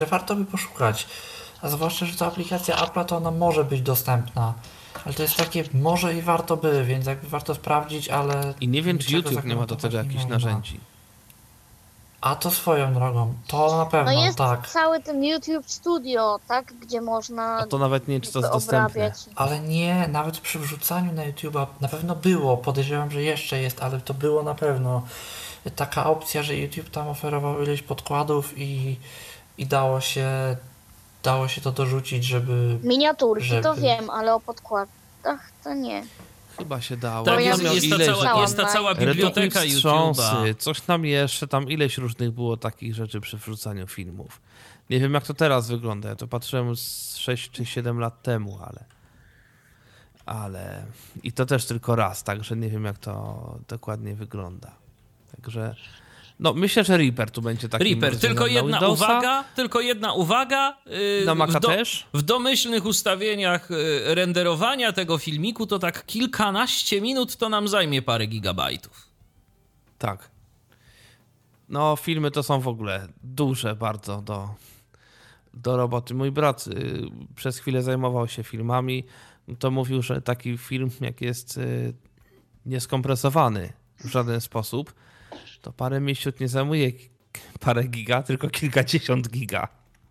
warto by poszukać. A zwłaszcza, że ta aplikacja Apple'a to ona może być dostępna. Ale to jest takie może i warto by, więc jakby warto sprawdzić, ale... I nie wiem, czy niczego YouTube nie ma do tego zagwarantować nie jakichś można. narzędzi. A to swoją drogą, to na No pewno, jest tak. cały ten YouTube Studio, tak? Gdzie można A to nawet nie wiem, czy to jest jakby dostępne. obrabiać. Ale nie, nawet przy wrzucaniu na YouTube'a na pewno było, podejrzewam, że jeszcze jest, ale to było na pewno taka opcja, że YouTube tam oferował ileś podkładów i dało się to dorzucić, żeby... Miniaturki to żeby- wiem, ale o podkładach to nie. Chyba się dało. To Tak, ja jest, miał jest, ta ileś, cała, jest ta cała biblioteka Redukcji YouTube'a. wstrząsy, coś tam jeszcze, tam ileś różnych było takich rzeczy przy wrzucaniu filmów. Nie wiem, jak to teraz wygląda. Ja to patrzyłem z 6 czy 7 lat temu, ale i to też tylko raz, także nie wiem, jak to dokładnie wygląda. Także no myślę, że Reaper tu będzie taki. Reaper, tylko jedna uwaga. Na Maca też? W domyślnych ustawieniach renderowania tego filmiku to tak kilkanaście minut to nam zajmie parę gigabajtów. Tak. No, filmy to są w ogóle duże bardzo do roboty. Mój brat przez chwilę zajmował się filmami. To mówił, że taki film, jak jest nieskompresowany w żaden sposób, to parę miesięcy nie zajmuje parę giga, tylko kilkadziesiąt giga.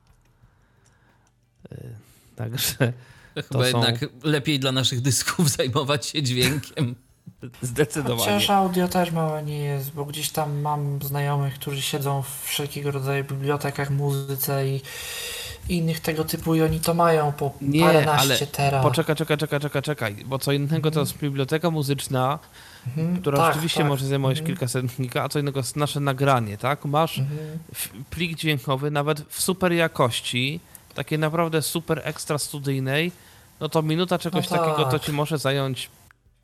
Także Chyba jednak lepiej dla naszych dysków zajmować się dźwiękiem. Zdecydowanie. Chociaż audio też małe nie jest, bo gdzieś tam mam znajomych, którzy siedzą w wszelkiego rodzaju bibliotekach, muzyce i innych tego typu i oni to mają po paręnaście tera. Poczekaj, bo co innego to jest biblioteka muzyczna, która tak, rzeczywiście tak. może zajmować kilkaset giga, a co innego jest nasze nagranie, tak? Masz plik dźwiękowy nawet w super jakości, takiej naprawdę super ekstra studyjnej, no to minuta czegoś takiego to ci może zająć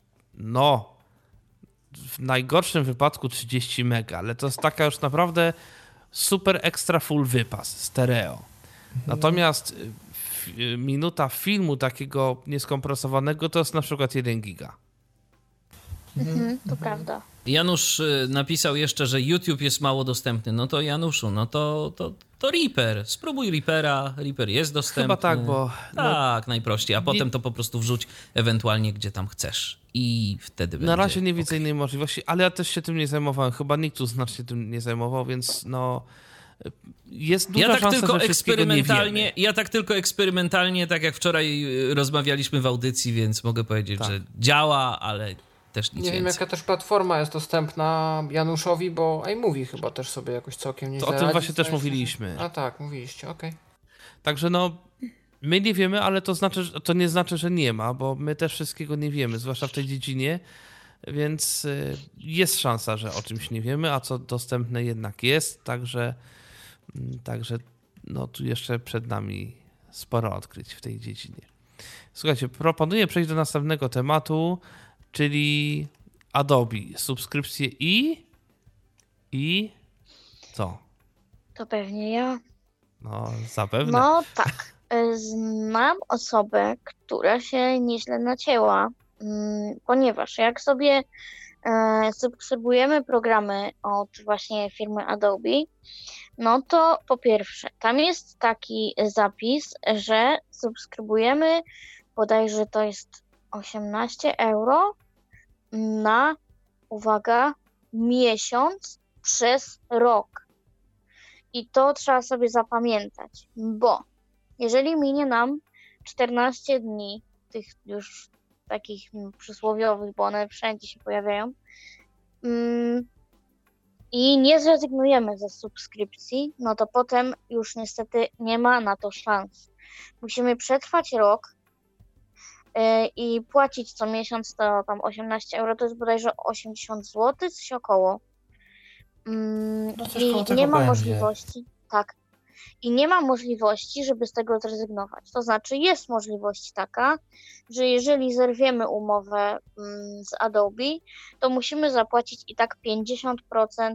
w najgorszym wypadku 30 mega, ale to jest taka już naprawdę super ekstra full wypas, stereo. Natomiast minuta filmu takiego nieskompresowanego to jest na przykład 1 giga. To prawda. Janusz napisał jeszcze, że YouTube jest mało dostępny. No to Januszu, no to Reaper. Spróbuj Reapera. Reaper jest dostępny. Chyba tak, bo... Tak, najprościej. A potem to po prostu wrzuć ewentualnie gdzie tam chcesz. I wtedy będzie... Na razie nie widzę innej możliwości, ale ja też się tym nie zajmowałem. Chyba nikt tu znacznie tym nie zajmował, więc jest duża szansa, że wszystkiego nie wiemy. Ja tak tylko eksperymentalnie, tak jak wczoraj rozmawialiśmy w audycji, więc mogę powiedzieć, że działa, ale też nic Nie wiem, więcej. jaka też platforma jest dostępna Januszowi, bo iMovie chyba też sobie jakoś całkiem nieźle To o tym radzi, właśnie też zdaje się. mówiliśmy. A tak, mówiliście, okej. Także my nie wiemy, ale to nie znaczy, że nie ma, bo my też wszystkiego nie wiemy, zwłaszcza w tej dziedzinie, więc jest szansa, że o czymś nie wiemy, a co dostępne jednak jest, także tu jeszcze przed nami sporo odkryć w tej dziedzinie. Słuchajcie, proponuję przejść do następnego tematu, czyli Adobe, subskrypcje i co? To pewnie ja. No, zapewne. No tak. Znam osobę, która się nieźle nacięła, ponieważ jak sobie subskrybujemy programy od właśnie firmy Adobe, no to po pierwsze, tam jest taki zapis, że subskrybujemy, bodajże to jest 18 euro na, uwaga, miesiąc przez rok. I to trzeba sobie zapamiętać, bo jeżeli minie nam 14 dni, tych już takich przysłowiowych, bo one wszędzie się pojawiają, i nie zrezygnujemy ze subskrypcji, no to potem już niestety nie ma na to szans. Musimy przetrwać rok i płacić co miesiąc to tam 18 euro, to jest bodajże 80 zł, coś około. coś koło I tego nie ma będzie. możliwości, tak. I nie ma możliwości, żeby z tego zrezygnować. To znaczy jest możliwość taka, że jeżeli zerwiemy umowę z Adobe, to musimy zapłacić i tak 50%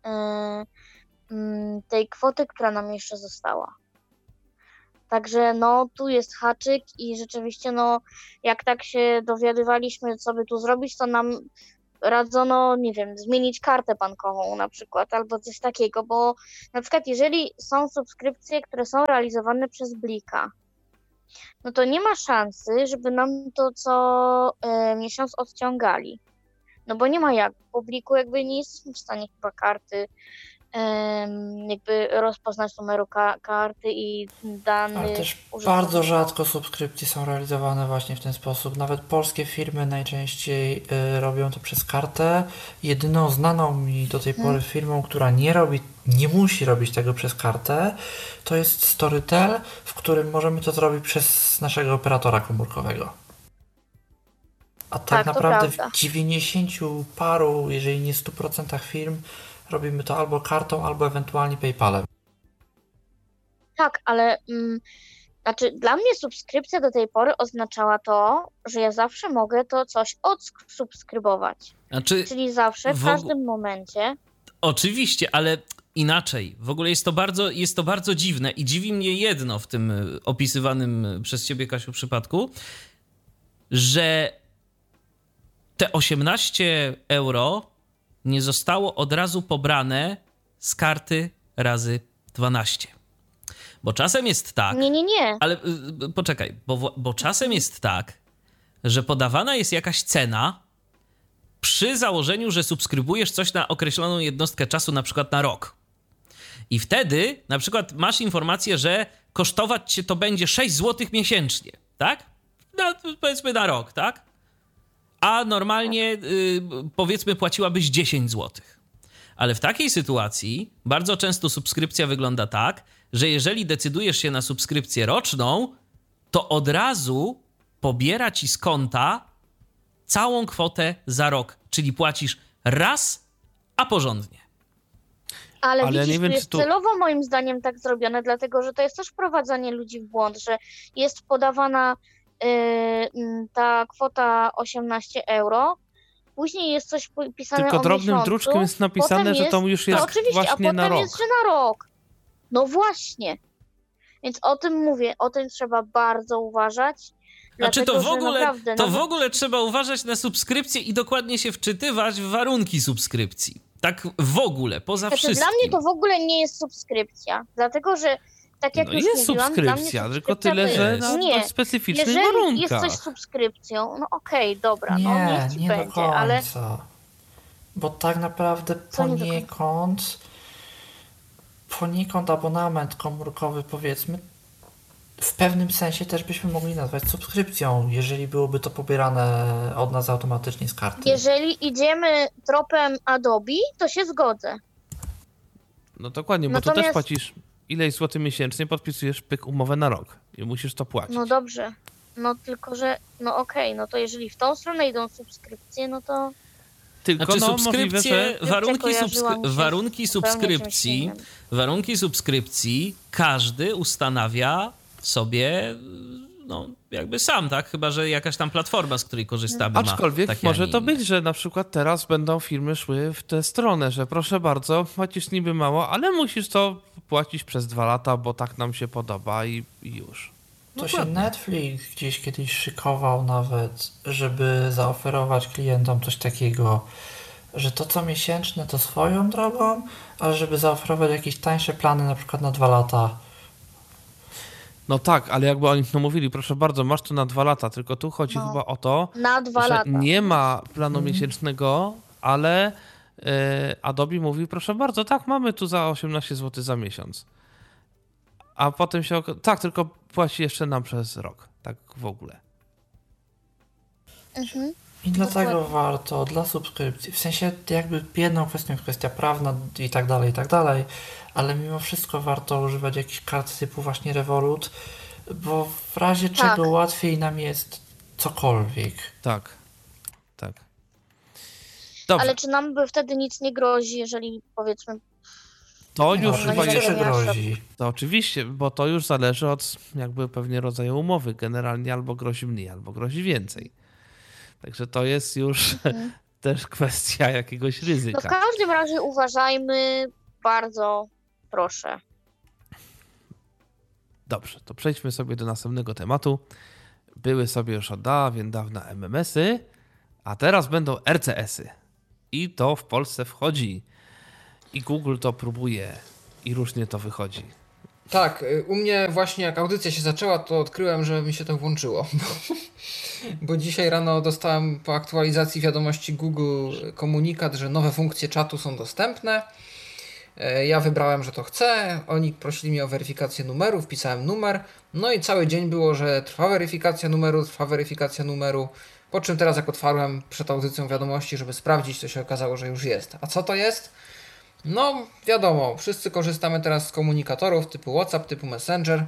tej kwoty, która nam jeszcze została. Także tu jest haczyk i rzeczywiście jak tak się dowiadywaliśmy, co by tu zrobić, to nam radzono, nie wiem, zmienić kartę bankową na przykład, albo coś takiego, bo na przykład jeżeli są subskrypcje, które są realizowane przez Blika, no to nie ma szansy, żeby nam to co miesiąc odciągali. No bo nie ma jak, po Bliku jakby nie jesteśmy w stanie chyba karty jakby rozpoznać numeru karty i dany Ale też użytkownika. bardzo rzadko subskrypcje są realizowane właśnie w ten sposób. Nawet polskie firmy najczęściej robią to przez kartę. Jedyną znaną mi do tej pory firmą, która nie musi robić tego przez kartę, to jest Storytel, w którym możemy to zrobić przez naszego operatora komórkowego. A tak to naprawdę prawda. w 90 paru, jeżeli nie 100% firm, robimy to albo kartą, albo ewentualnie PayPalem. Tak, ale znaczy dla mnie subskrypcja do tej pory oznaczała to, że ja zawsze mogę to coś odsubskrybować. Znaczy, Czyli zawsze, w w każdym momencie. oczywiście, ale inaczej. W ogóle jest to bardzo dziwne i dziwi mnie jedno w tym opisywanym przez ciebie, Kasiu, przypadku, że te 18 euro nie zostało od razu pobrane z karty razy 12. Bo czasem jest tak... Nie. Ale poczekaj, bo czasem jest tak, że podawana jest jakaś cena przy założeniu, że subskrybujesz coś na określoną jednostkę czasu, na przykład na rok. I wtedy na przykład masz informację, że kosztować cię to będzie 6 zł miesięcznie, tak? Powiedzmy na rok, tak? A normalnie powiedzmy płaciłabyś 10 zł. Ale w takiej sytuacji bardzo często subskrypcja wygląda tak, że jeżeli decydujesz się na subskrypcję roczną, to od razu pobiera ci z konta całą kwotę za rok. Czyli płacisz raz, a porządnie. Ale Ale widzisz, nie wiem, to czy jest tu- celowo moim zdaniem tak zrobione, dlatego że to jest też wprowadzanie ludzi w błąd, że jest podawana ta kwota 18 euro, później jest coś pisane Tylko o drobnym miesiącu, druczkiem jest napisane, potem że to już to jest oczywiście, a właśnie potem na rok. jest, że na rok. No właśnie. Więc o tym mówię, o tym trzeba bardzo uważać. Znaczy Dlatego, to w że ogóle, naprawdę, to w nawet- ogóle trzeba uważać na subskrypcję i dokładnie się wczytywać w warunki subskrypcji. Tak w ogóle, poza Znaczy, wszystkim. dla mnie to w ogóle nie jest subskrypcja, dlatego że tak jak No już jest mówiłam, dla mnie subskrypcja, tylko subskrypcja tyle, to że jest- na nie. specyficznych Jeżeli warunkach. jest coś subskrypcją, no okej, dobra, no Nie, niech ci nie do będzie, końca. ale Bo tak naprawdę Co nie do poniekąd abonament komórkowy, powiedzmy, w pewnym sensie też byśmy mogli nazwać subskrypcją, jeżeli byłoby to pobierane od nas automatycznie z karty. jeżeli idziemy tropem Adobe, to się zgodzę. No dokładnie, bo tu też Natomiast- płacisz ileś złotych miesięcznie, podpisujesz umowę na rok i musisz to płacić. No dobrze, no tylko, że no okej, no to jeżeli w tą stronę idą subskrypcje, no to Tylko Znaczy no, możliwe, że warunki subskrypcji, warunki subskrypcji każdy ustanawia sobie, no jakby sam, tak? Chyba że jakaś tam platforma, z której korzystamy, ma aczkolwiek takie, może a nie to inne. być, że na przykład teraz będą firmy szły w tę stronę, że proszę bardzo, płacisz niby mało, ale musisz to płacić przez 2 lata, bo tak nam się podoba i już. To się Netflix gdzieś kiedyś szykował nawet, żeby zaoferować klientom coś takiego, że to co miesięczne to swoją drogą, ale żeby zaoferować jakieś tańsze plany na przykład na 2 lata. No tak, ale jakby oni to mówili, proszę bardzo, masz to na 2 lata, tylko tu chodzi No. chyba o to, na 2 że lata. nie ma planu miesięcznego, ale Adobe mówi, proszę bardzo, tak, mamy tu za 18 zł za miesiąc. A potem się tak, tylko płaci jeszcze nam przez rok. Tak w ogóle. Mhm. I dlatego Dokładnie. warto dla subskrypcji, w sensie jakby jedną kwestią jest kwestia prawna i tak dalej, ale mimo wszystko warto używać jakichś kart typu właśnie Revolut, bo w razie Tak. czego łatwiej nam jest cokolwiek. Tak. Tak. Dobrze, Ale czy nam by wtedy nic nie grozi, jeżeli powiedzmy to No, już no, chyba nie jest... oczywiście, że jest- grozi. To oczywiście, bo to już zależy od jakby pewnie rodzaju umowy. Generalnie albo grozi mniej, albo grozi więcej. Także to jest już też kwestia jakiegoś No w ryzyka. każdym razie uważajmy, bardzo proszę. Dobrze, to przejdźmy sobie do następnego tematu. Były sobie już od dawien dawna MMS-y, a teraz będą RCS-y. I to w Polsce wchodzi. I Google to próbuje. I różnie to wychodzi. Tak, u mnie właśnie jak audycja się zaczęła, to odkryłem, że mi się to włączyło. Bo dzisiaj rano dostałem po aktualizacji wiadomości Google komunikat, że nowe funkcje czatu są dostępne. Ja wybrałem, że to chcę. Oni prosili mnie o weryfikację numeru, wpisałem numer. No i cały dzień było, że trwa weryfikacja numeru. Po czym teraz jak otwarłem przed audycją wiadomości, żeby sprawdzić, to się okazało, że już jest. A co to jest? No wiadomo, wszyscy korzystamy teraz z komunikatorów typu WhatsApp, typu Messenger.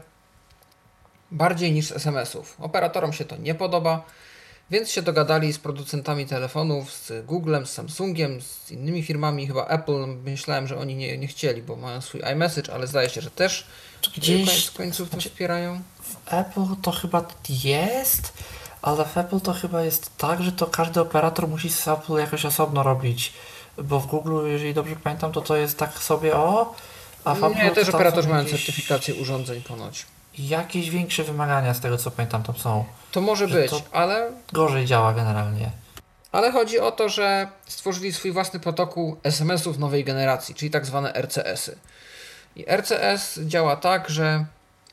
Bardziej niż z SMS-ów. Operatorom się to nie podoba, więc się dogadali z producentami telefonów, z Googlem, z Samsungiem, z innymi firmami, chyba Apple. Myślałem, że oni nie chcieli, bo mają swój iMessage, ale zdaje się, że też Gdzieś koniec końców to wspierają. w Apple to chyba jest, ale w Apple to chyba jest tak, że to każdy operator musi z Apple jakoś osobno robić. Bo w Google, jeżeli dobrze pamiętam, to jest tak sobie a w Apple Nie, też tam operatorzy są mają jakieś- certyfikację urządzeń ponoć. Jakieś większe wymagania z tego co pamiętam tam są. To może Że być, to- ale Gorzej działa generalnie. chodzi o to, że stworzyli swój własny protokół SMS-ów nowej generacji, czyli tak zwane RCS-y. I RCS działa tak, że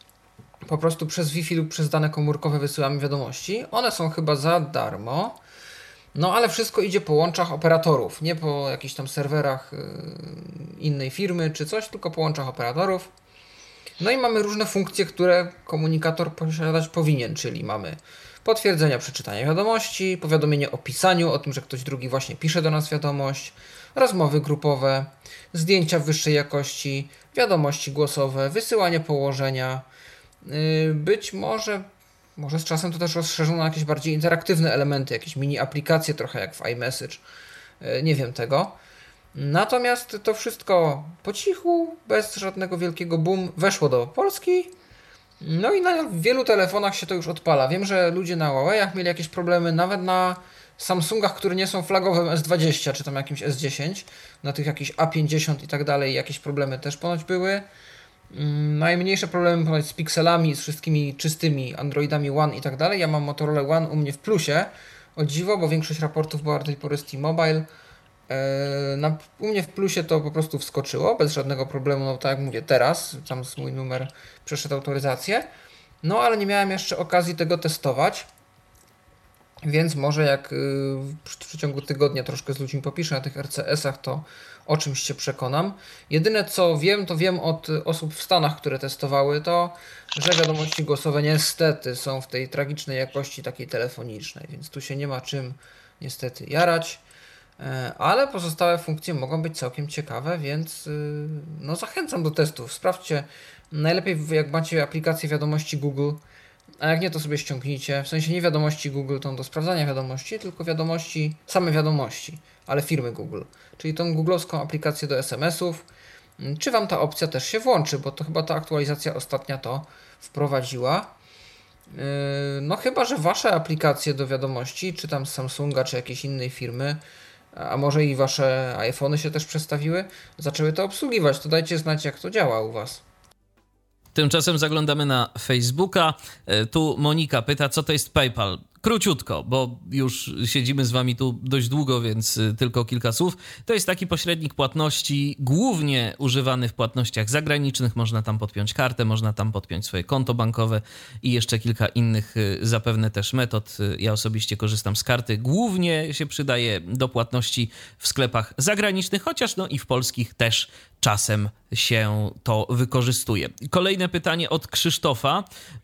po prostu przez Wi-Fi lub przez dane komórkowe wysyłamy wiadomości. One są chyba za darmo, no ale wszystko idzie po łączach operatorów, nie po jakichś tam serwerach innej firmy czy coś, tylko po łączach operatorów. No i mamy różne funkcje, które komunikator posiadać powinien, czyli mamy potwierdzenia przeczytania wiadomości, powiadomienie o pisaniu, o tym, że ktoś drugi właśnie pisze do nas wiadomość, rozmowy grupowe, zdjęcia w wyższej jakości, wiadomości głosowe, wysyłanie położenia. Być może z czasem to też rozszerzono na jakieś bardziej interaktywne elementy, jakieś mini aplikacje, trochę jak w iMessage. Nie wiem tego. Natomiast to wszystko po cichu, bez żadnego wielkiego boom, weszło do Polski. No i na wielu telefonach się to już odpala. Wiem, że ludzie na Huawei'ach mieli jakieś problemy, nawet na Samsungach, które nie są flagowym S20 czy tam jakimś S10, na tych jakichś A50 i tak dalej, jakieś problemy też ponoć były. Najmniejsze problemy ponoć z pikselami, z wszystkimi czystymi Androidami One i tak dalej. Ja mam Motorola One u mnie w plusie, o dziwo, bo większość raportów była do tej pory z T-Mobile. U mnie w plusie to po prostu wskoczyło, bez żadnego problemu, no tak jak mówię teraz, tam mój numer przeszedł autoryzację. No ale nie miałem jeszcze okazji tego testować, więc może jak w przeciągu tygodnia troszkę z ludźmi popiszę na tych RCS-ach, to o czymś się przekonam. Jedyne co wiem, to wiem od osób w Stanach, które testowały to, że wiadomości głosowe niestety są w tej tragicznej jakości takiej telefonicznej, więc tu się nie ma czym niestety jarać. Ale pozostałe funkcje mogą być całkiem ciekawe, więc no zachęcam do testów. Sprawdźcie, najlepiej jak macie aplikację wiadomości Google, a jak nie to sobie ściągnijcie, w sensie nie wiadomości Google tą do sprawdzania wiadomości, tylko wiadomości, same wiadomości, ale firmy Google, czyli tą googlowską aplikację do SMS-ów. Czy Wam ta opcja też się włączy, bo to chyba ta aktualizacja ostatnia to wprowadziła. No chyba, że Wasze aplikacje do wiadomości, czy tam z Samsunga, czy jakiejś innej firmy, a może i Wasze iPhony się też przestawiły, zaczęły to obsługiwać, to dajcie znać, jak to działa u Was. Tymczasem zaglądamy na Facebooka. Tu Monika pyta, co to jest PayPal. Króciutko, bo już siedzimy z wami tu dość długo, więc tylko kilka słów. To jest taki pośrednik płatności, głównie używany w płatnościach zagranicznych. Można tam podpiąć kartę, można tam podpiąć swoje konto bankowe i jeszcze kilka innych zapewne też metod. Ja osobiście korzystam z karty. Głównie się przydaje do płatności w sklepach zagranicznych, chociaż no i w polskich też czasem się to wykorzystuje. Kolejne pytanie od Krzysztofa,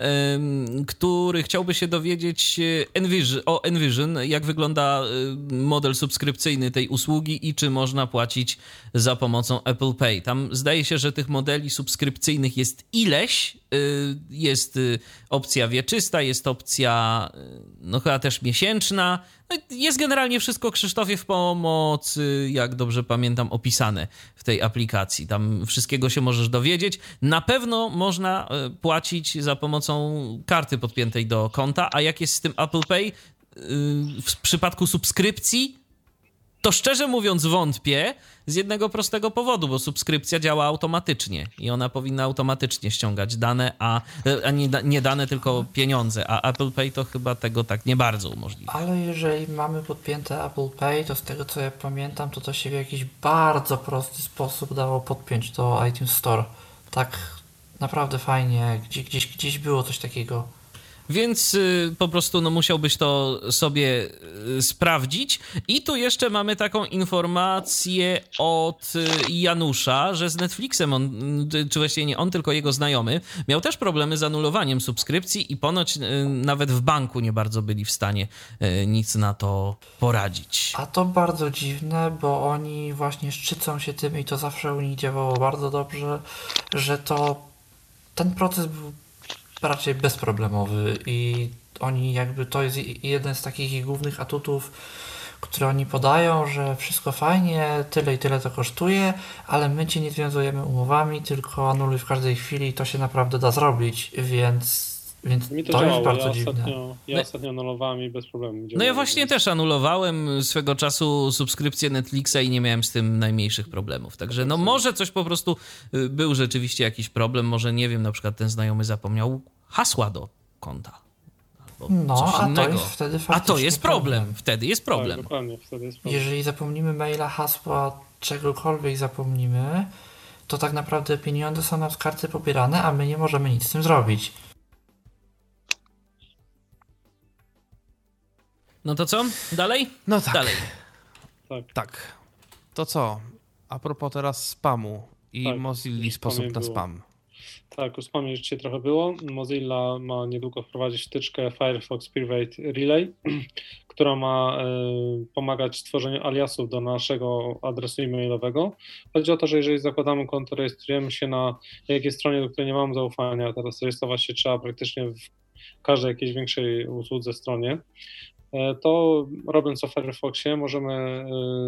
który chciałby się dowiedzieć o Envision, jak wygląda model subskrypcyjny tej usługi i czy można płacić za pomocą Apple Pay. Tam zdaje się, że tych modeli subskrypcyjnych jest ileś. Jest opcja wieczysta, jest opcja no chyba też miesięczna. No, jest generalnie wszystko, Krzysztofie, w pomocy, jak dobrze pamiętam, opisane w tej aplikacji. Tam wszystkiego się możesz dowiedzieć. Na pewno można płacić za pomocą karty podpiętej do konta, a jak jest z tym Apple Pay w przypadku subskrypcji, To szczerze mówiąc wątpię z jednego prostego powodu, bo subskrypcja działa automatycznie i ona powinna automatycznie ściągać dane, a nie dane, tylko pieniądze, a Apple Pay to chyba tego tak nie bardzo umożliwia. Ale jeżeli mamy podpięte Apple Pay, to z tego co ja pamiętam, to się w jakiś bardzo prosty sposób dało podpiąć do iTunes Store. Tak naprawdę fajnie, gdzieś było coś takiego. Więc po prostu musiałbyś to sobie sprawdzić. I tu jeszcze mamy taką informację od Janusza, że z Netflixem czy właściwie nie on, tylko jego znajomy, miał też problemy z anulowaniem subskrypcji i ponoć nawet w banku nie bardzo byli w stanie nic na to poradzić. A to bardzo dziwne, bo oni właśnie szczycą się tym i to zawsze u nich działało bardzo dobrze, że ten proces był raczej bezproblemowy i oni jakby to jest jeden z takich ich głównych atutów, które oni podają, że wszystko fajnie, tyle i tyle to kosztuje, ale my cię nie związujemy umowami, tylko anuluj w każdej chwili i to się naprawdę da zrobić, więc Mi to to działało. jest bardzo dziwne. Ja ostatnio anulowałem i bez problemu działało. No ja właśnie też anulowałem swego czasu subskrypcję Netflixa i nie miałem z tym najmniejszych problemów. Także może coś po prostu był rzeczywiście jakiś problem, może nie wiem, na przykład ten znajomy zapomniał hasła do konta. Albo coś innego. To jest wtedy a to jest problem. Wtedy jest Tak, problem. dokładnie, wtedy jest problem. Jeżeli zapomnimy maila, hasła, czegokolwiek zapomnimy, to tak naprawdę pieniądze są nam z karty pobierane, a my nie możemy nic z tym zrobić. No to co? Dalej? No tak. Dalej. Tak. To co? A propos teraz spamu i Tak, Mozilla sposób na było. spam. Tak, o spamie już dzisiaj trochę było. Mozilla ma niedługo wprowadzić wtyczkę Firefox Private Relay, która ma pomagać w tworzeniu aliasów do naszego adresu e-mailowego. Chodzi o to, że jeżeli zakładamy konto, rejestrujemy się na jakiejś stronie, do której nie mamy zaufania, teraz rejestrować się trzeba praktycznie w każdej jakiejś większej usłudze stronie, to robiąc to w Firefoxie możemy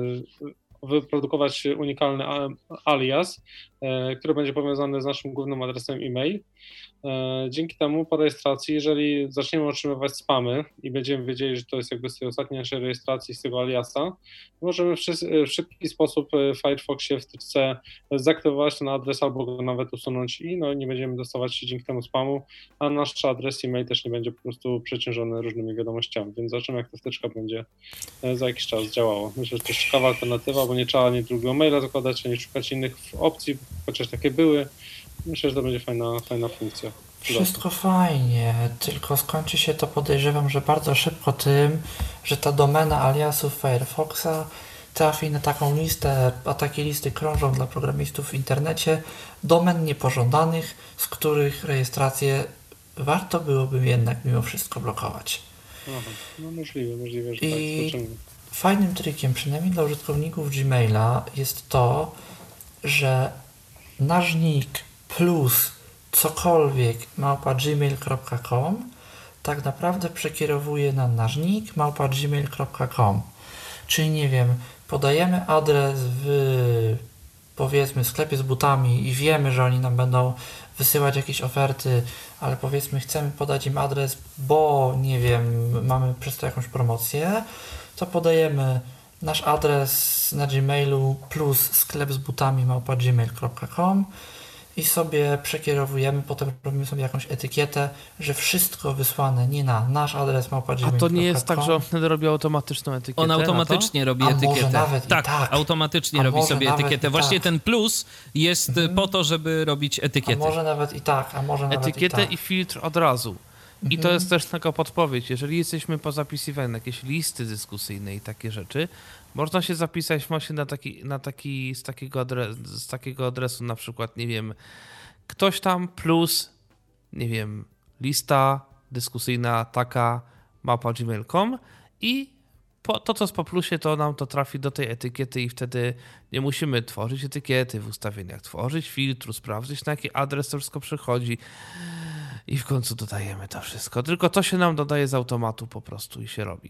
wyprodukować unikalny alias, który będzie powiązany z naszym głównym adresem e-mail. Dzięki temu po rejestracji, jeżeli zaczniemy otrzymywać spamy i będziemy wiedzieli, że to jest jakby z tej ostatniej naszej rejestracji, z tego aliasa, możemy w szybki sposób w Firefoxie wtyczce zaktywować ten adres albo go nawet usunąć i nie będziemy dostawać dzięki temu spamu, a nasz adres e-mail też nie będzie po prostu przeciążony różnymi wiadomościami, więc zobaczymy, jak ta wtyczka będzie za jakiś czas działała. Myślę, że to jest ciekawa alternatywa, bo nie trzeba ani drugiego maila zakładać, ani szukać innych opcji, chociaż takie były. Myślę, że to będzie fajna funkcja. Wszystko fajnie, tylko skończy się to, podejrzewam, że bardzo szybko tym, że ta domena aliasów Firefoxa trafi na taką listę, a takie listy krążą dla programistów w internecie, domen niepożądanych, z których rejestrację warto byłoby jednak mimo wszystko blokować. Aha, no możliwe, że I tak, zobaczymy. fajnym trikiem, przynajmniej dla użytkowników Gmaila, jest to, że nasz nick plus cokolwiek @gmail.com tak naprawdę przekierowuje na nasz nick @gmail.com. Czyli nie wiem, podajemy adres w powiedzmy sklepie z butami i wiemy, że oni nam będą wysyłać jakieś oferty, ale powiedzmy chcemy podać im adres, bo nie wiem, mamy przez to jakąś promocję, to podajemy nasz adres na Gmailu plus sklep z butami @gmail.com i sobie przekierowujemy, potem robimy sobie jakąś etykietę, że wszystko wysłane nie na nasz adres A to nie jest tak, że on wtedy robi automatyczną etykietę? On automatycznie robi etykietę. Może nawet tak, i tak. automatycznie A robi może sobie nawet etykietę. i Właśnie tak. ten plus jest po to, żeby robić A etykiety. może nawet i tak, a może nawet Etykietę i tak. i filtr od razu. I to jest też taka podpowiedź. Jeżeli jesteśmy pozapisywani na jakieś listy dyskusyjne i takie rzeczy, można się zapisać właśnie z takiego adresu, na przykład, nie wiem, ktoś tam plus, nie wiem, lista dyskusyjna taka @gmail.com i to, co jest po plusie, to nam to trafi do tej etykiety i wtedy nie musimy tworzyć etykiety w ustawieniach, tworzyć filtru, sprawdzić, na jaki adres to wszystko przychodzi i w końcu dodajemy to wszystko. Tylko to się nam dodaje z automatu po prostu i się robi.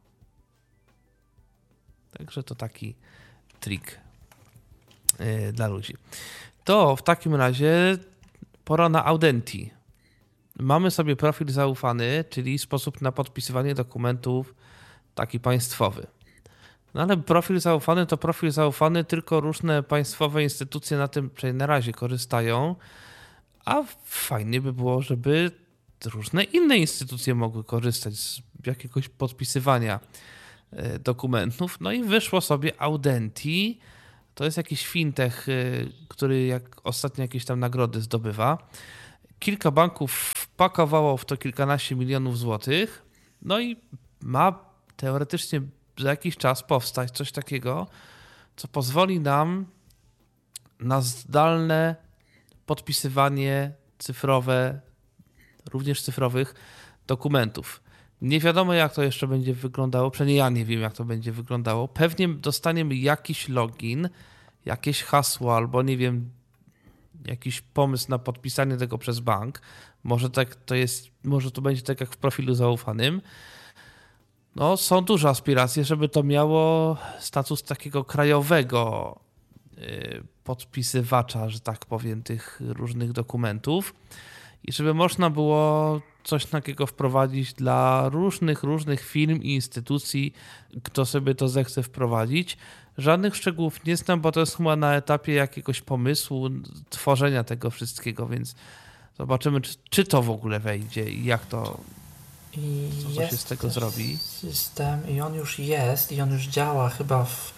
Także to taki trik dla ludzi. To w takim razie pora na Audenti. Mamy sobie profil zaufany, czyli sposób na podpisywanie dokumentów taki państwowy. No ale profil zaufany to profil zaufany, tylko różne państwowe instytucje na tym przynajmniej na razie korzystają, a fajnie by było, żeby różne inne instytucje mogły korzystać z jakiegoś podpisywania dokumentów. No i wyszło sobie Audenti. To jest jakiś fintech, który jak ostatnio jakieś tam nagrody zdobywa. Kilka banków wpakowało w to kilkanaście milionów złotych. No i ma teoretycznie za jakiś czas powstać coś takiego, co pozwoli nam na zdalne podpisywanie cyfrowe, również cyfrowych dokumentów. Nie wiadomo, jak to jeszcze będzie wyglądało, przynajmniej ja nie wiem, jak to będzie wyglądało. Pewnie dostaniemy jakiś login, jakieś hasło albo nie wiem, jakiś pomysł na podpisanie tego przez bank. Może tak to jest, może to będzie tak jak w profilu zaufanym. No, są duże aspiracje, żeby to miało status takiego krajowego podpisywacza, że tak powiem, tych różnych dokumentów i żeby można było coś takiego wprowadzić dla różnych firm i instytucji, kto sobie to zechce wprowadzić. Żadnych szczegółów nie znam, bo to jest chyba na etapie jakiegoś pomysłu, tworzenia tego wszystkiego, więc zobaczymy, czy to w ogóle wejdzie i jak to, co się z tego zrobi. System i on już jest i on już działa chyba w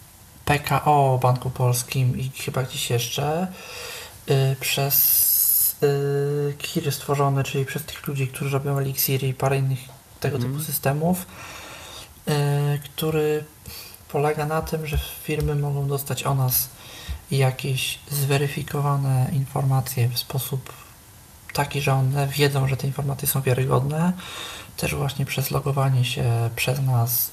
PKO Banku Polskim i chyba gdzieś jeszcze przez KIR stworzony, czyli przez tych ludzi, którzy robią Elixir i parę innych tego typu systemów, który polega na tym, że firmy mogą dostać o nas jakieś zweryfikowane informacje w sposób taki, że one wiedzą, że te informacje są wiarygodne, też właśnie przez logowanie się przez nas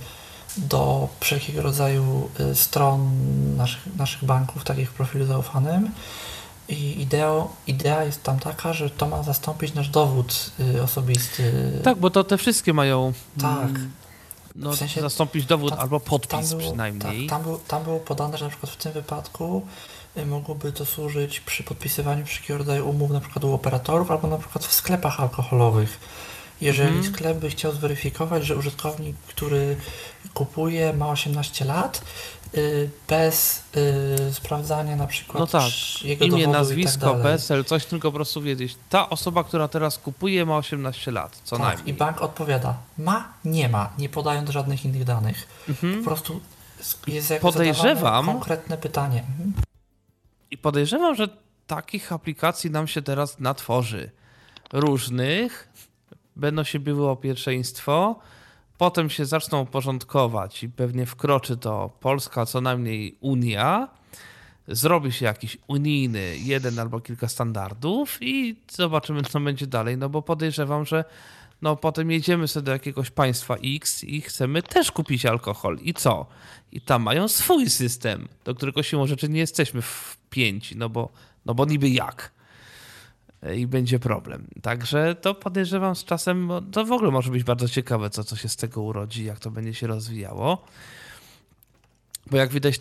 do wszelkiego rodzaju stron naszych banków, takich w profilu zaufanym. I idea jest tam taka, że to ma zastąpić nasz dowód osobisty. Tak, bo to te wszystkie mają tak. No, W sensie zastąpić dowód albo podpis przynajmniej. Tak, tam było podane, że na przykład w tym wypadku mogłoby to służyć przy podpisywaniu wszelkiego rodzaju umów, na przykład u operatorów, albo na przykład w sklepach alkoholowych. Jeżeli sklep by chciał zweryfikować, że użytkownik, który kupuje, ma 18 lat, bez sprawdzania na przykład no tak, jego imię, dowodu nazwisko, i tak dalej. PESEL, coś tylko po prostu wiedzieć. Ta osoba, która teraz kupuje, ma 18 lat, co najmniej. I bank odpowiada, ma, nie ma, nie podając żadnych innych danych. Po prostu jest jakby zadawane konkretne pytanie. I podejrzewam, że takich aplikacji nam się teraz natworzy. Różnych, będą się biły o pierwszeństwo, potem się zaczną porządkować i pewnie wkroczy to Polska, co najmniej Unia, zrobi się jakiś unijny jeden albo kilka standardów i zobaczymy, co będzie dalej, no bo podejrzewam, że no potem jedziemy sobie do jakiegoś państwa X i chcemy też kupić alkohol. I co? I tam mają swój system, do którego siłą rzeczy nie jesteśmy wpięci, no bo niby jak? I będzie problem. Także to podejrzewam z czasem, to w ogóle może być bardzo ciekawe, co się z tego urodzi, jak to będzie się rozwijało. Bo jak widać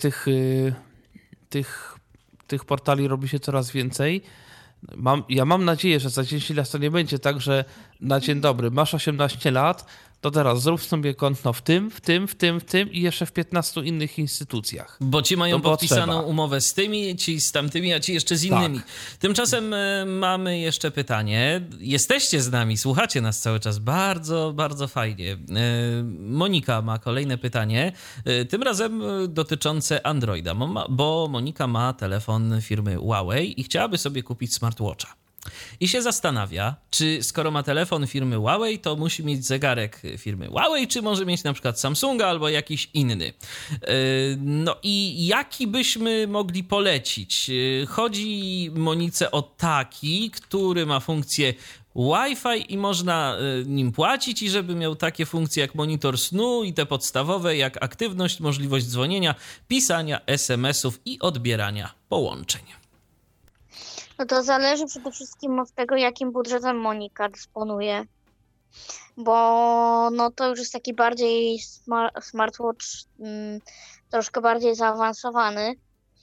tych portali robi się coraz więcej. Ja mam nadzieję, że za 10 lat to nie będzie tak, że na dzień dobry masz 18 lat, to teraz zrób sobie konto w tym i jeszcze w 15 innych instytucjach. Bo ci mają podpisaną umowę z tymi, ci z tamtymi, a ci jeszcze z innymi. Tak. Tymczasem mamy jeszcze pytanie. Jesteście z nami, słuchacie nas cały czas. Bardzo, bardzo fajnie. Monika ma kolejne pytanie, tym razem dotyczące Androida, bo Monika ma telefon firmy Huawei i chciałaby sobie kupić smartwatcha. I się zastanawia, czy skoro ma telefon firmy Huawei, to musi mieć zegarek firmy Huawei, czy może mieć na przykład Samsunga albo jakiś inny. No i jaki byśmy mogli polecić? Chodzi Monice o taki, który ma funkcję Wi-Fi i można nim płacić i żeby miał takie funkcje jak monitor snu i te podstawowe jak aktywność, możliwość dzwonienia, pisania SMS-ów i odbierania połączeń. No to zależy przede wszystkim od tego, jakim budżetem Monika dysponuje, bo no to już jest taki bardziej smartwatch, troszkę bardziej zaawansowany.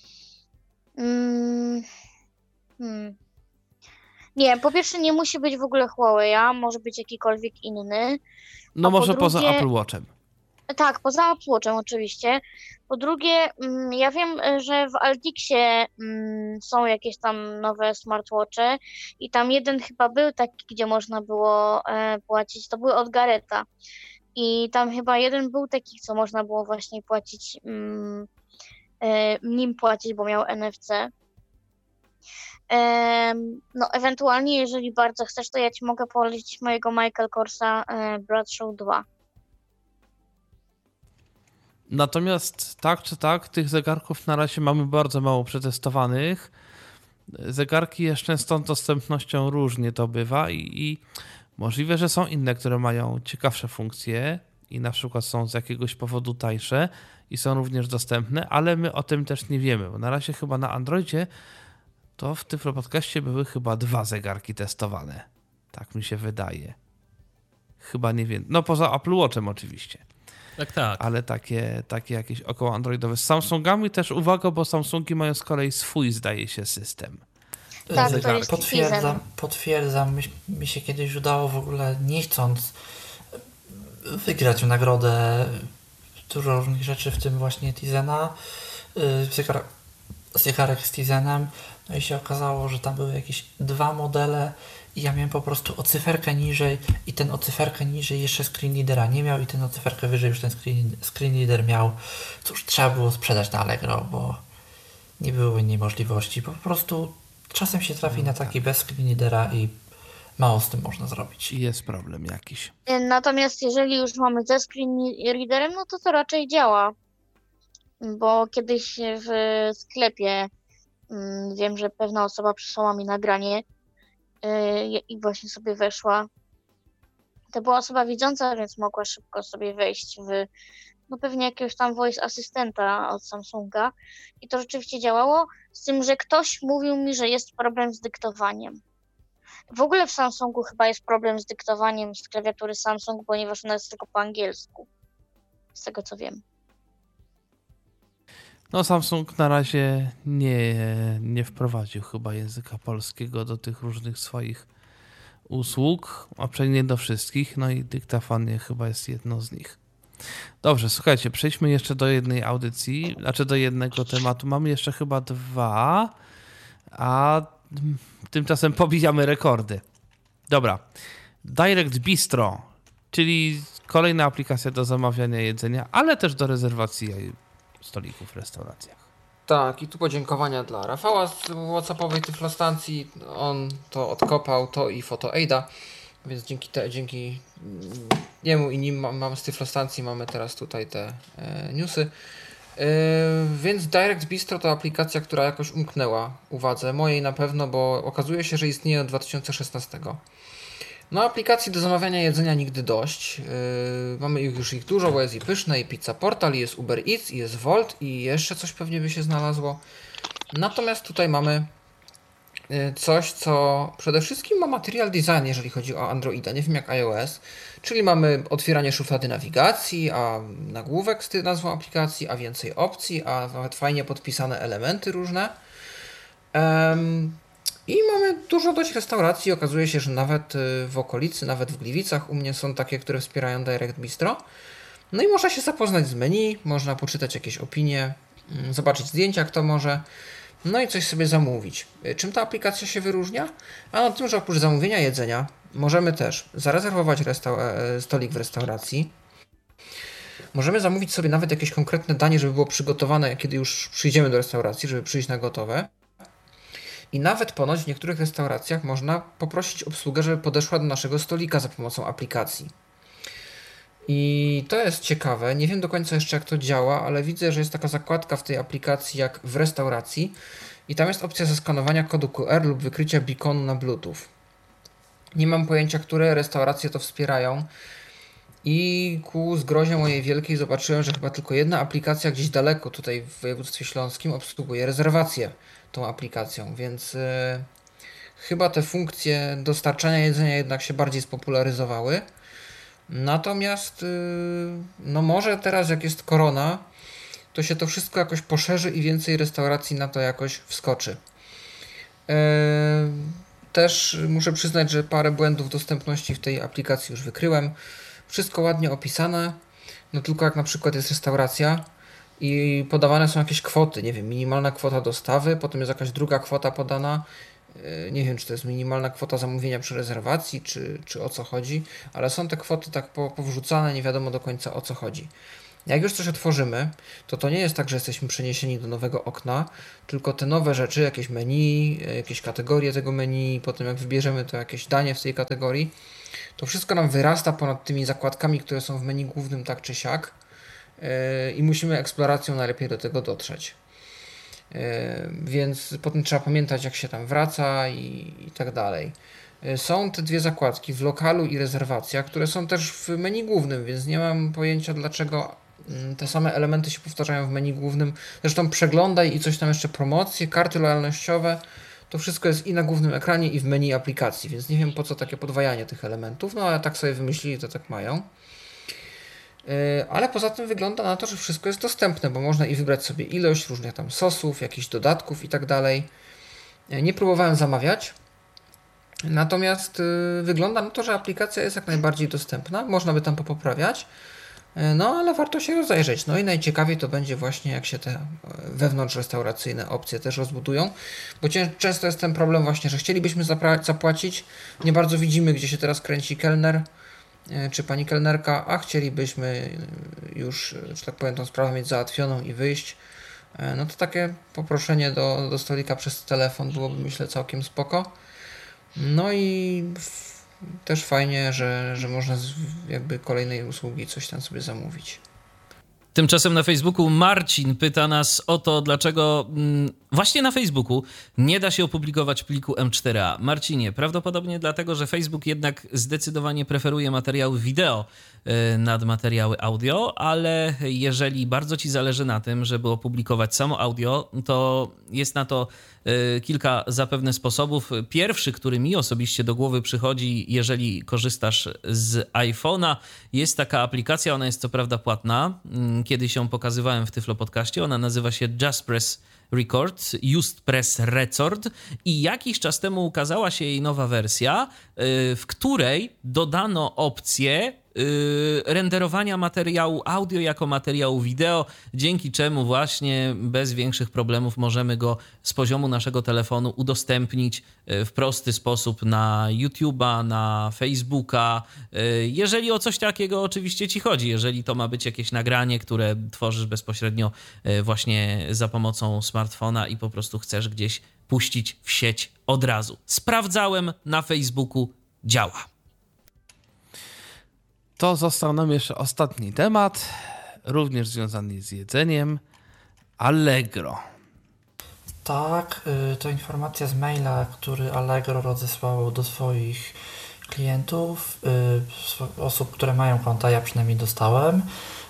Nie, po pierwsze nie musi być w ogóle Huawei, może być jakikolwiek inny. No może poza Apple Watchem. Tak, poza Apple Watchem oczywiście. Po drugie, ja wiem, że w Altixie są jakieś tam nowe smartwatche i tam jeden chyba był taki, gdzie można było płacić, to były od Gareta. I tam chyba jeden był taki, co można było właśnie płacić, nim płacić, bo miał NFC. No, ewentualnie, jeżeli bardzo chcesz, to ja ci mogę polecić mojego Michael Korsa Bradshaw 2. Natomiast tak czy tak, tych zegarków na razie mamy bardzo mało przetestowanych. Zegarki jeszcze z tą dostępnością różnie to bywa i możliwe, że są inne, które mają ciekawsze funkcje i na przykład są z jakiegoś powodu tańsze i są również dostępne, ale my o tym też nie wiemy, bo na razie chyba na Androidzie to w tym podcaście były chyba 2 zegarki testowane. Tak mi się wydaje. Chyba nie wiem. No poza Apple Watchem oczywiście. Tak. Ale takie jakieś około androidowe. Z Samsungami też uwaga, bo Samsungi mają z kolei swój, zdaje się, system. Tak, to zegarki. jest Potwierdzam. Mi się kiedyś udało w ogóle nie chcąc wygrać w nagrodę dużo różnych rzeczy, w tym właśnie Tizena, zegarek z Tizenem. No i się okazało, że tam były jakieś 2 modele i ja miałem po prostu o cyferkę niżej i ten o cyferkę niżej jeszcze screen readera nie miał i ten o cyferkę wyżej już ten screen reader miał. Cóż, trzeba było sprzedać na Allegro, bo nie były innej możliwości. Po prostu czasem się trafi na taki bez screen readera i mało z tym można zrobić. I jest problem jakiś. Natomiast jeżeli już mamy ze screen readerem, no to raczej działa. Bo kiedyś w sklepie wiem, że pewna osoba przysłała mi nagranie i właśnie sobie weszła. To była osoba widząca, więc mogła szybko sobie wejść w no pewnie jakiegoś tam voice asystenta od Samsunga i to rzeczywiście działało, z tym, że ktoś mówił mi, że jest problem z dyktowaniem. W ogóle w Samsungu chyba jest problem z dyktowaniem z klawiatury Samsung, ponieważ ona jest tylko po angielsku, z tego co wiem. No Samsung na razie nie wprowadził chyba języka polskiego do tych różnych swoich usług, a przynajmniej nie do wszystkich, no i dyktafon chyba jest jedną z nich. Dobrze, słuchajcie, przejdźmy jeszcze do jednej audycji, znaczy do jednego tematu. Mamy jeszcze chyba 2, a tymczasem pobijamy rekordy. Dobra, Direct Bistro, czyli kolejna aplikacja do zamawiania jedzenia, ale też do rezerwacji stolików w restauracjach. Tak, i tu podziękowania dla Rafała z WhatsAppowej Tyflostacji. On to odkopał, to i FotoAida, więc dzięki niemu i nim mamy z Tyflostacji mamy teraz tutaj te newsy. Więc Direct Bistro to aplikacja, która jakoś umknęła uwadze mojej na pewno, bo okazuje się, że istnieje od 2016. No, aplikacji do zamawiania jedzenia nigdy dość. Mamy już ich dużo, bo jest i Pyszne, i Pizza Portal, i jest Uber Eats, i jest Volt, i jeszcze coś pewnie by się znalazło. Natomiast tutaj mamy coś, co przede wszystkim ma material design, jeżeli chodzi o Androida, nie wiem jak iOS, czyli mamy otwieranie szuflady nawigacji, a nagłówek z nazwą aplikacji, a więcej opcji, a nawet fajnie podpisane elementy różne. I mamy dużo dość restauracji. Okazuje się, że nawet w okolicy, nawet w Gliwicach u mnie są takie, które wspierają Direct Bistro. No i można się zapoznać z menu, można poczytać jakieś opinie, zobaczyć zdjęcia, kto może, no i coś sobie zamówić. Czym ta aplikacja się wyróżnia? Ano tym, że oprócz zamówienia jedzenia możemy też zarezerwować stolik w restauracji. Możemy zamówić sobie nawet jakieś konkretne danie, żeby było przygotowane, kiedy już przyjdziemy do restauracji, żeby przyjść na gotowe. I nawet ponoć w niektórych restauracjach można poprosić obsługę, żeby podeszła do naszego stolika za pomocą aplikacji. I to jest ciekawe. Nie wiem do końca jeszcze jak to działa, ale widzę, że jest taka zakładka w tej aplikacji jak w restauracji i tam jest opcja zeskanowania kodu QR lub wykrycia beaconu na Bluetooth. Nie mam pojęcia, które restauracje to wspierają i ku zgrozie mojej wielkiej zobaczyłem, że chyba tylko jedna aplikacja gdzieś daleko tutaj w województwie śląskim obsługuje rezerwację tą aplikacją, więc chyba te funkcje dostarczania jedzenia jednak się bardziej spopularyzowały. Natomiast no może teraz jak jest korona, to się to wszystko jakoś poszerzy i więcej restauracji na to jakoś wskoczy. Też muszę przyznać, że parę błędów dostępności w tej aplikacji już wykryłem. Wszystko ładnie opisane. No tylko jak na przykład jest restauracja i podawane są jakieś kwoty, nie wiem, minimalna kwota dostawy, potem jest jakaś druga kwota podana, nie wiem, czy to jest minimalna kwota zamówienia przy rezerwacji, czy o co chodzi, ale są te kwoty tak powrzucane, nie wiadomo do końca o co chodzi. Jak już coś otworzymy, to nie jest tak, że jesteśmy przeniesieni do nowego okna, tylko te nowe rzeczy, jakieś menu, jakieś kategorie tego menu, potem jak wybierzemy to jakieś danie w tej kategorii, to wszystko nam wyrasta ponad tymi zakładkami, które są w menu głównym tak czy siak i musimy eksploracją najlepiej do tego dotrzeć. Więc potem trzeba pamiętać, jak się tam wraca i tak dalej. Są te dwie zakładki w lokalu i rezerwacja, które są też w menu głównym, więc nie mam pojęcia, dlaczego te same elementy się powtarzają w menu głównym. Zresztą przeglądaj i coś tam jeszcze, promocje, karty lojalnościowe, to wszystko jest i na głównym ekranie, i w menu aplikacji, więc nie wiem, po co takie podwajanie tych elementów, no ale tak sobie wymyślili, to tak mają. Ale poza tym wygląda na to, że wszystko jest dostępne, bo można i wybrać sobie ilość różnych tam sosów, jakichś dodatków i tak dalej. Nie próbowałem zamawiać, natomiast wygląda na to, że aplikacja jest jak najbardziej dostępna, można by tam poprawiać, no ale warto się rozejrzeć. No i najciekawiej to będzie właśnie, jak się te wewnątrzrestauracyjne opcje też rozbudują, bo często jest ten problem właśnie, że chcielibyśmy zapłacić, nie bardzo widzimy, gdzie się teraz kręci kelner czy pani kelnerka, a chcielibyśmy już, że tak powiem, tą sprawę mieć załatwioną i wyjść, no to takie poproszenie do stolika przez telefon byłoby, myślę, całkiem spoko. No i też fajnie, że można z jakby kolejnej usługi coś tam sobie zamówić. Tymczasem na Facebooku Marcin pyta nas o to, dlaczego właśnie na Facebooku nie da się opublikować pliku M4A. Marcinie, prawdopodobnie dlatego, że Facebook jednak zdecydowanie preferuje materiały wideo nad materiały audio, ale jeżeli bardzo ci zależy na tym, żeby opublikować samo audio, to jest na to kilka zapewne sposobów. Pierwszy, który mi osobiście do głowy przychodzi, jeżeli korzystasz z iPhone'a, jest taka aplikacja, ona jest co prawda płatna, kiedyś ją pokazywałem w Tyflo Podcaście, ona nazywa się Just Press Record, Just Press Record i jakiś czas temu ukazała się jej nowa wersja, w której dodano opcję renderowania materiału audio jako materiału wideo, dzięki czemu właśnie bez większych problemów możemy go z poziomu naszego telefonu udostępnić w prosty sposób na YouTube'a, na Facebooka, jeżeli o coś takiego oczywiście ci chodzi, jeżeli to ma być jakieś nagranie, które tworzysz bezpośrednio właśnie za pomocą smartfona i po prostu chcesz gdzieś puścić w sieć od razu. Sprawdzałem na Facebooku, działa. To został nam jeszcze ostatni temat, również związany z jedzeniem. Allegro. Tak, to informacja z maila, który Allegro rozesłało do swoich klientów, osób, które mają konta, ja przynajmniej dostałem,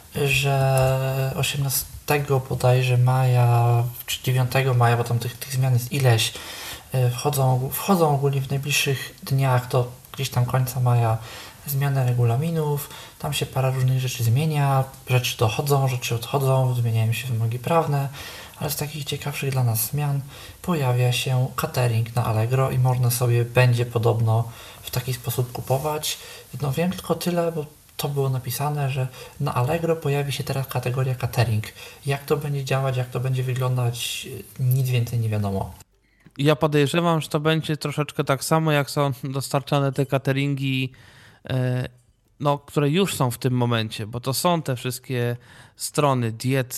że 18 bodajże maja, czy 9 maja, bo tam tych zmian jest ileś, wchodzą ogólnie w najbliższych dniach do gdzieś tam końca maja zmiany regulaminów, tam się parę różnych rzeczy zmienia, rzeczy dochodzą, rzeczy odchodzą, zmieniają się wymogi prawne, ale z takich ciekawszych dla nas zmian pojawia się catering na Allegro i można sobie będzie podobno w taki sposób kupować. No wiem tylko tyle, bo to było napisane, że na Allegro pojawi się teraz kategoria catering. Jak to będzie działać, jak to będzie wyglądać, nic więcej nie wiadomo. Ja podejrzewam, że to będzie troszeczkę tak samo, jak są dostarczane te cateringi, no, które już są w tym momencie, bo to są te wszystkie strony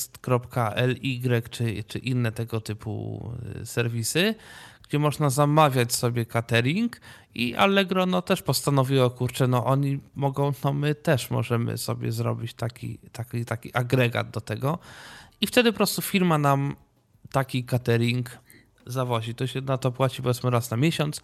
diet.ly czy inne tego typu serwisy, gdzie można zamawiać sobie catering i Allegro no też postanowiło, kurczę, no oni mogą, no my też możemy sobie zrobić taki agregat do tego i wtedy po prostu firma nam taki catering zawozi. To się na to płaci powiedzmy raz na miesiąc.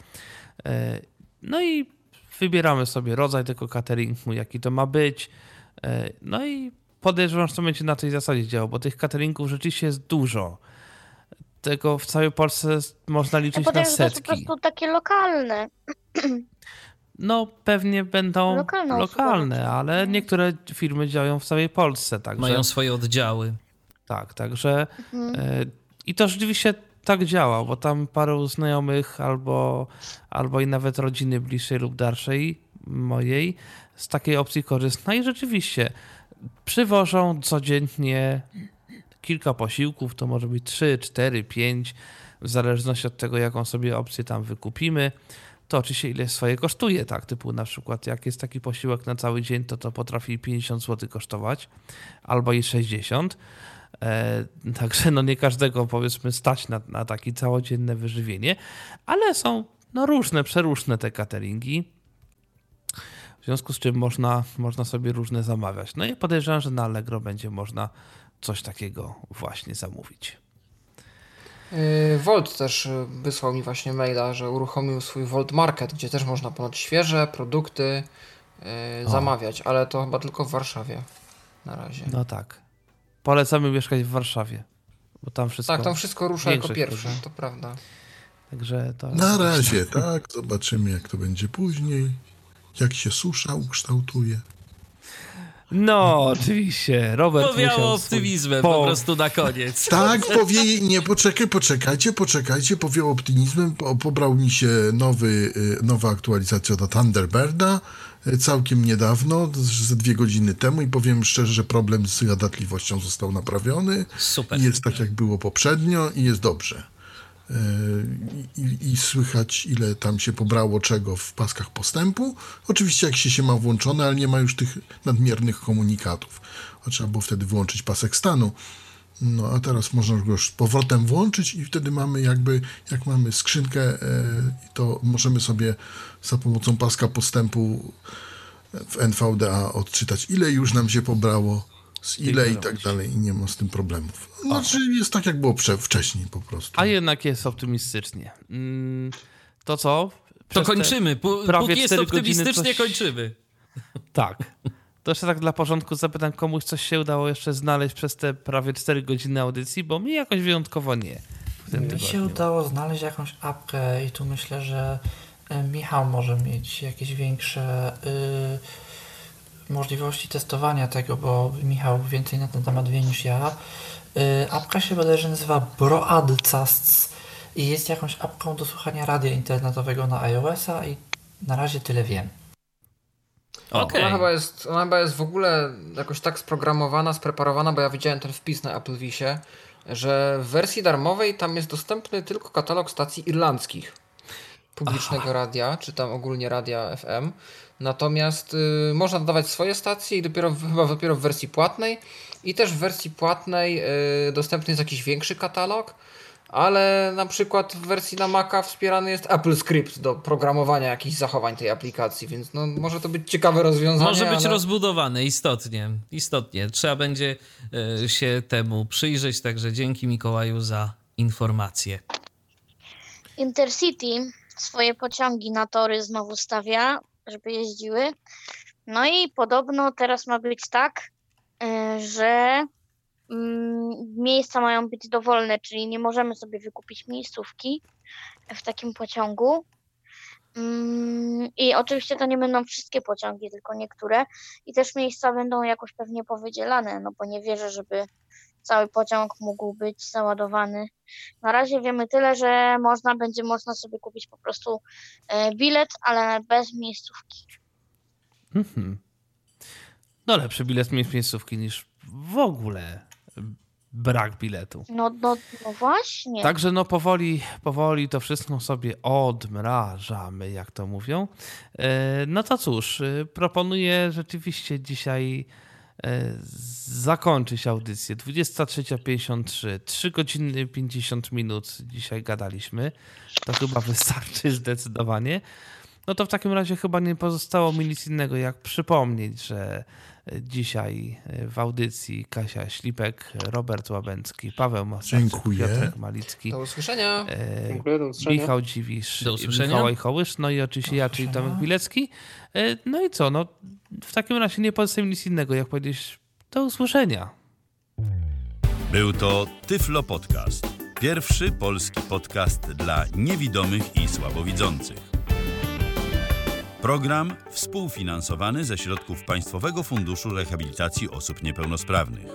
No i wybieramy sobie rodzaj tego cateringu, jaki to ma być. No i podejrzewam, że to będzie na tej zasadzie działało, bo tych cateringów rzeczywiście jest dużo. Tego w całej Polsce można liczyć na setki. To po prostu takie lokalne. No pewnie będą lokalne, ale niektóre firmy działają w całej Polsce. Także, mają swoje oddziały. Tak, także i to rzeczywiście tak działa, bo tam paru znajomych albo i nawet rodziny bliższej lub dalszej mojej z takiej opcji korzysta i rzeczywiście przywożą codziennie kilka posiłków, to może być 3, 4, 5, w zależności od tego, jaką sobie opcję tam wykupimy. To oczywiście ile swoje kosztuje, tak, typu na przykład jak jest taki posiłek na cały dzień, to potrafi 50 zł kosztować, albo i 60. Także no nie każdego, powiedzmy, stać na takie całodzienne wyżywienie, ale są różne, przeróżne te cateringi, w związku z czym można sobie różne zamawiać. No i podejrzewam, że na Allegro będzie można coś takiego właśnie zamówić. Volt też wysłał mi właśnie maila, że uruchomił swój Volt Market, gdzie też można ponoć świeże produkty zamawiać, ale to chyba tylko w Warszawie na razie. No tak. Polecamy mieszkać w Warszawie, bo tam wszystko... Tak, tam wszystko rusza jako pierwsze, to prawda. Także to... Na razie, tak. Zobaczymy, jak to będzie później. Jak się susza ukształtuje. No, oczywiście. Robert powiało optymizmem po prostu na koniec. Tak, poczekajcie, powiało optymizmem. Pobrał mi się nowa aktualizacja do Thunderbirda całkiem niedawno, ze 2 godziny temu i powiem szczerze, że problem z gadatliwością został naprawiony. Super. Jest tak, jak było poprzednio i jest dobrze. I słychać, ile tam się pobrało czego w paskach postępu. Oczywiście jak się ma włączone, ale nie ma już tych nadmiernych komunikatów. Trzeba było wtedy wyłączyć pasek stanu. No a teraz można go już z powrotem włączyć i wtedy mamy jak mamy skrzynkę, to możemy sobie za pomocą paska postępu w NVDA odczytać, ile już nam się pobrało, z ile i tak dalej, i nie ma z tym problemów. Znaczy jest tak, jak było wcześniej po prostu. A jednak jest optymistycznie. To co? To kończymy. Póki jest optymistycznie, coś... kończymy. Tak. To jeszcze tak dla porządku zapytam, komuś coś się udało jeszcze znaleźć przez te prawie 4 godziny audycji, bo mi jakoś wyjątkowo nie. Mi się udało znaleźć jakąś apkę i tu myślę, że Michał może mieć jakieś większe możliwości testowania tego, bo Michał więcej na ten temat wie niż ja. Apka się bodajże nazywa Broadcasts i jest jakąś apką do słuchania radia internetowego na iOS-a i na razie tyle wiem. Okay. Ona chyba jest w ogóle jakoś tak sprogramowana, spreparowana, bo ja widziałem ten wpis na Applevisie, że w wersji darmowej tam jest dostępny tylko katalog stacji irlandzkich publicznego radia, czy tam ogólnie radia FM. Natomiast można dodawać swoje stacje i chyba dopiero w wersji płatnej. I też w wersji płatnej dostępny jest jakiś większy katalog, ale na przykład w wersji na Maca wspierany jest AppleScript do programowania jakichś zachowań tej aplikacji, więc no, może to być ciekawe rozwiązanie. Może być rozbudowane, istotnie. Trzeba będzie się temu przyjrzeć, także dzięki Mikołaju za informację. Intercity swoje pociągi na tory znowu stawia, żeby jeździły. No i podobno teraz ma być tak, że miejsca mają być dowolne, czyli nie możemy sobie wykupić miejscówki w takim pociągu. I oczywiście to nie będą wszystkie pociągi, tylko niektóre. I też miejsca będą jakoś pewnie powydzielane, no bo nie wierzę, żeby cały pociąg mógł być załadowany. Na razie wiemy tyle, że będzie można sobie kupić po prostu bilet, ale bez miejscówki. No lepszy bilet mieć miejscówki niż w ogóle brak biletu. No właśnie. Także no powoli to wszystko sobie odmrażamy, jak to mówią. No to cóż, proponuję rzeczywiście dzisiaj zakończyć audycję. 23:53, 3 godziny 50 minut dzisiaj gadaliśmy. To chyba wystarczy zdecydowanie. No to w takim razie chyba nie pozostało mi nic innego, jak przypomnieć, że dzisiaj w audycji Kasia Ślipek, Robert Łabęcki, Paweł Mostarczyk, Piotrek Malicki. Do usłyszenia. Do usłyszenia. Michał Dziwisz, Do usłyszenia. Mikołaj Hołysz, no i oczywiście ja, czyli Tomek Bilecki. No i co, no w takim razie nie pozostaje mi nic innego, jak powiedzieć, do usłyszenia. Był to Tyflo Podcast. Pierwszy polski podcast dla niewidomych i słabowidzących. Program współfinansowany ze środków Państwowego Funduszu Rehabilitacji Osób Niepełnosprawnych.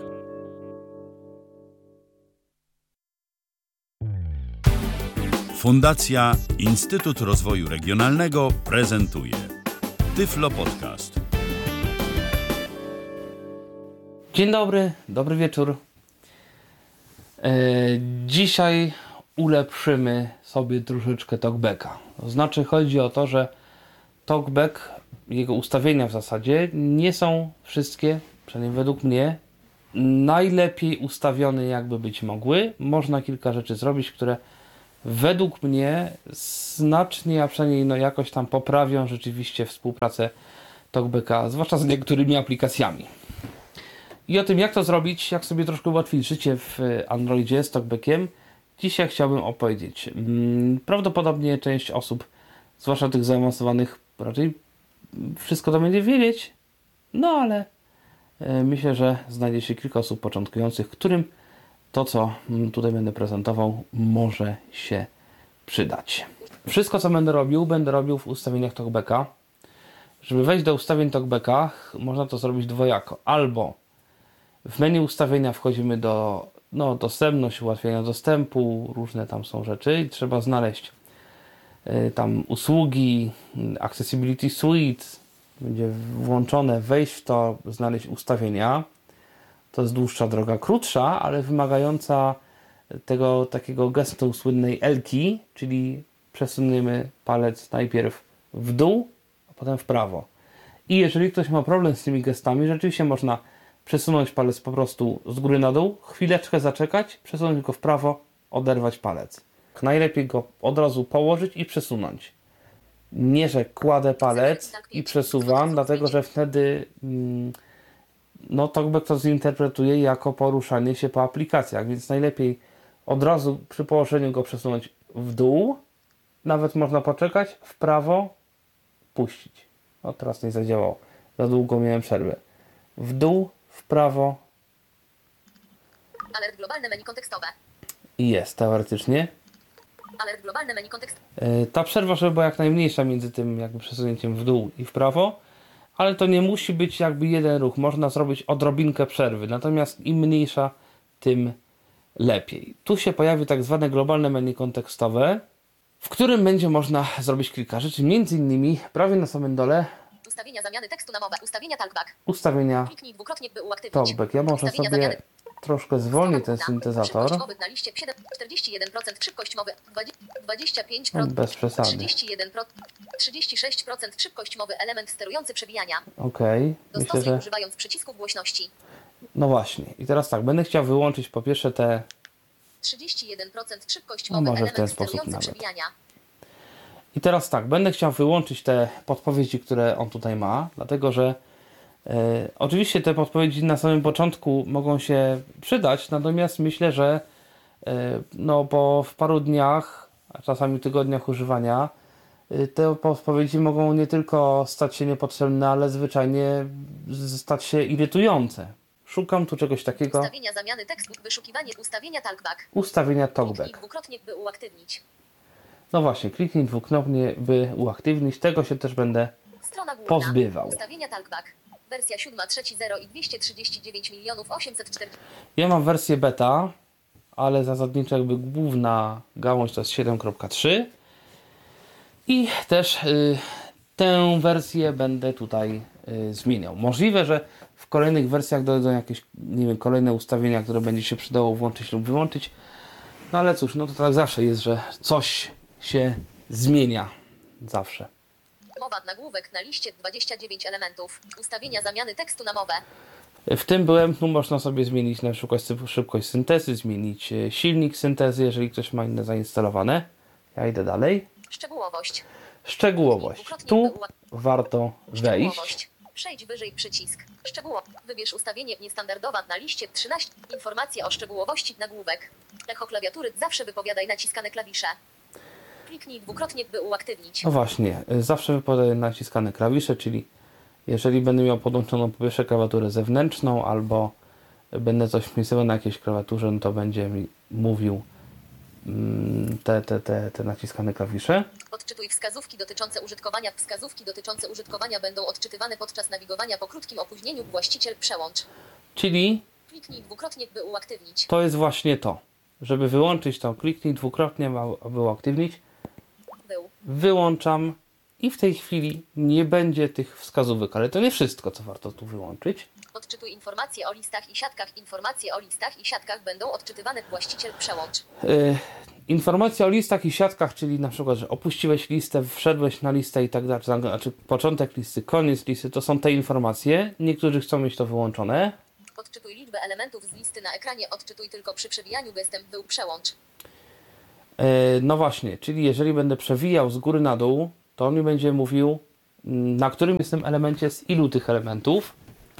Fundacja Instytut Rozwoju Regionalnego prezentuje Tyflo Podcast. Dzień dobry, dobry wieczór. Dzisiaj ulepszymy sobie troszeczkę TalkBacka. To znaczy chodzi o to, że TalkBack, jego ustawienia w zasadzie nie są wszystkie, przynajmniej według mnie, najlepiej ustawione jakby być mogły. Można kilka rzeczy zrobić, które według mnie znacznie, a przynajmniej jakoś tam poprawią rzeczywiście współpracę TalkBacka, zwłaszcza z niektórymi aplikacjami. I o tym, jak to zrobić, jak sobie troszkę ułatwić życie w Androidzie z TalkBackiem, dzisiaj chciałbym opowiedzieć. Prawdopodobnie część osób, zwłaszcza tych zaawansowanych, raczej wszystko to będzie wiedzieć, no ale myślę, że znajdzie się kilka osób początkujących, którym to, co tutaj będę prezentował, może się przydać. Wszystko, co będę robił w ustawieniach TalkBacka. Żeby wejść do ustawień TalkBacka, można to zrobić dwojako. Albo w menu ustawienia wchodzimy do dostępność, ułatwienia dostępu, różne tam są rzeczy i trzeba znaleźć tam usługi, Accessibility Suite, będzie włączone, wejść w to, znaleźć ustawienia. To jest dłuższa droga, krótsza, ale wymagająca tego takiego gestu słynnej L-key, czyli przesuniemy palec najpierw w dół, a potem w prawo. I jeżeli ktoś ma problem z tymi gestami, rzeczywiście można przesunąć palec po prostu z góry na dół, chwileczkę zaczekać, przesunąć go w prawo, oderwać palec. Najlepiej go od razu położyć i przesunąć. Nie, że kładę palec i przesuwam, dlatego że wtedy TalkBack to zinterpretuje jako poruszanie się po aplikacjach, więc najlepiej od razu przy położeniu go przesunąć w dół, nawet można poczekać, w prawo, puścić. O, teraz nie zadziałało. Za długo miałem przerwę. W dół, w prawo. Alert globalne menu kontekstowe. I jest teoretycznie. Alert globalne menu kontekstowe. Ta przerwa, żeby była jak najmniejsza między tym jakby przesunięciem w dół i w prawo, ale to nie musi być jakby jeden ruch. Można zrobić odrobinkę przerwy. Natomiast im mniejsza, tym lepiej. Tu się pojawi tak zwane globalne menu kontekstowe, w którym będzie można zrobić kilka rzeczy. Między innymi prawie na samym dole Ustawienia zamiany tekstu na mowę. Ustawienia TalkBack. ustawienia Kliknij dwukrotnie, by uaktywnić. TalkBack. Ja może Ustawienia sobie zamiany. troszkę zwolnię ten syntezator. Szybkość mowy na liście 41%, szybkość mowy 25%, Bez przesady. 36% szybkość mowy, element sterujący przewijania. Okej. Myślę, Dostosuj że... używając przycisku głośności. No właśnie. I teraz tak, będę chciał wyłączyć po pierwsze te... 31% szybkość No mowy, może w ten element sposób sterujący nawet. przewijania. I teraz tak, będę chciał wyłączyć te podpowiedzi, które on tutaj ma, dlatego że oczywiście te podpowiedzi na samym początku mogą się przydać, natomiast myślę, że po paru dniach, a czasami tygodniach używania, te podpowiedzi mogą nie tylko stać się niepotrzebne, ale zwyczajnie stać się irytujące. Szukam tu czegoś takiego. Ustawienia zamiany tekstu, wyszukiwanie ustawienia TalkBack. Ustawienia Kliknij TalkBack. dwukrotnie, by uaktywnić. No właśnie, kliknij dwukrotnie, by uaktywnić. Tego się też będę Strona główna. pozbywał. Ustawienia TalkBack. Wersja 7.3.0 i 239 840. Ja mam wersję beta, ale zasadniczo jakby główna gałąź to jest 7.3 i też tę wersję będę tutaj zmieniał. Możliwe, że w kolejnych wersjach dojdą jakieś, nie wiem, kolejne ustawienia, które będzie się przydało włączyć lub wyłączyć. No ale cóż, to tak zawsze jest, że coś się zmienia. Zawsze. Mowa nagłówek na liście 29 elementów. Ustawienia zamiany tekstu na mowę. W tym byłem, tu można sobie zmienić na przykład szybkość syntezy, zmienić silnik syntezy, jeżeli ktoś ma inne zainstalowane. Ja idę dalej. Szczegółowość. Szczegółowość. Tu warto wejść. Przejdź wyżej przycisk. Wybierz ustawienie niestandardowa na liście 13. Informacja o szczegółowości nagłówek. Echo klawiatury. Zawsze wypowiadaj naciskane klawisze. Kliknij dwukrotnie, by uaktywnić. No właśnie, zawsze wypowiadaj naciskane klawisze, czyli jeżeli będę miał podłączoną po pierwsze klawiaturę zewnętrzną albo będę coś wpisywał na jakiejś klawiaturze, no to będzie mi mówił te naciskane klawisze. Odczytuj wskazówki dotyczące użytkowania. Wskazówki dotyczące użytkowania będą odczytywane podczas nawigowania po krótkim opóźnieniu. Właściciel przełącz. Czyli Kliknij dwukrotnie, by uaktywnić. to jest właśnie to. Żeby wyłączyć to, kliknij dwukrotnie, aby uaktywnić. Wyłączam i w tej chwili nie będzie tych wskazówek, ale to nie wszystko, co warto tu wyłączyć. Odczytuj informacje o listach i siatkach. Informacje o listach i siatkach będą odczytywane. Właściciel przełącz. Informacje o listach i siatkach, czyli na przykład, że opuściłeś listę, wszedłeś na listę i tak dalej, znaczy początek listy, koniec listy, to są te informacje. Niektórzy chcą mieć to wyłączone. Odczytuj liczbę elementów z listy na ekranie. Odczytuj tylko przy przewijaniu gestem był przełącz. No właśnie, czyli jeżeli będę przewijał z góry na dół, to on mi będzie mówił, na którym jest tym elemencie, z ilu tych elementów.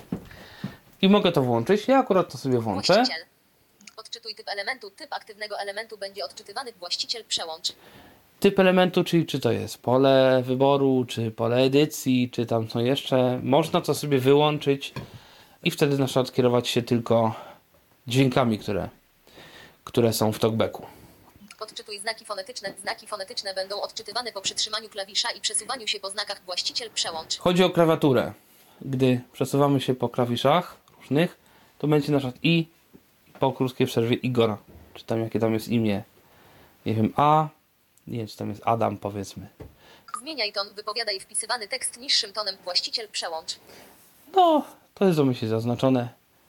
I mogę to włączyć. Ja akurat to sobie włączę. Właściciel. Odczytuj typ elementu. Typ aktywnego elementu będzie odczytywany. Właściciel przełącz. Typ elementu, czyli czy to jest pole wyboru, czy pole edycji, czy tam co jeszcze. Można to sobie wyłączyć i wtedy na przykład kierować się tylko dźwiękami, które są w talkbacku. Odczytuj znaki fonetyczne. Znaki fonetyczne będą odczytywane po przytrzymaniu klawisza i przesuwaniu się po znakach. Właściciel przełącz. Chodzi o klawiaturę. Gdy przesuwamy się po klawiszach różnych, to będzie na przykład i po krótkiej przerwie Igor. Czy tam jakie tam jest imię? Nie wiem, nie, czy tam jest Adam, powiedzmy. Zmieniaj ton. Wypowiadaj wpisywany tekst niższym tonem. Właściciel przełącz. No, to jest domyślnie zaznaczone.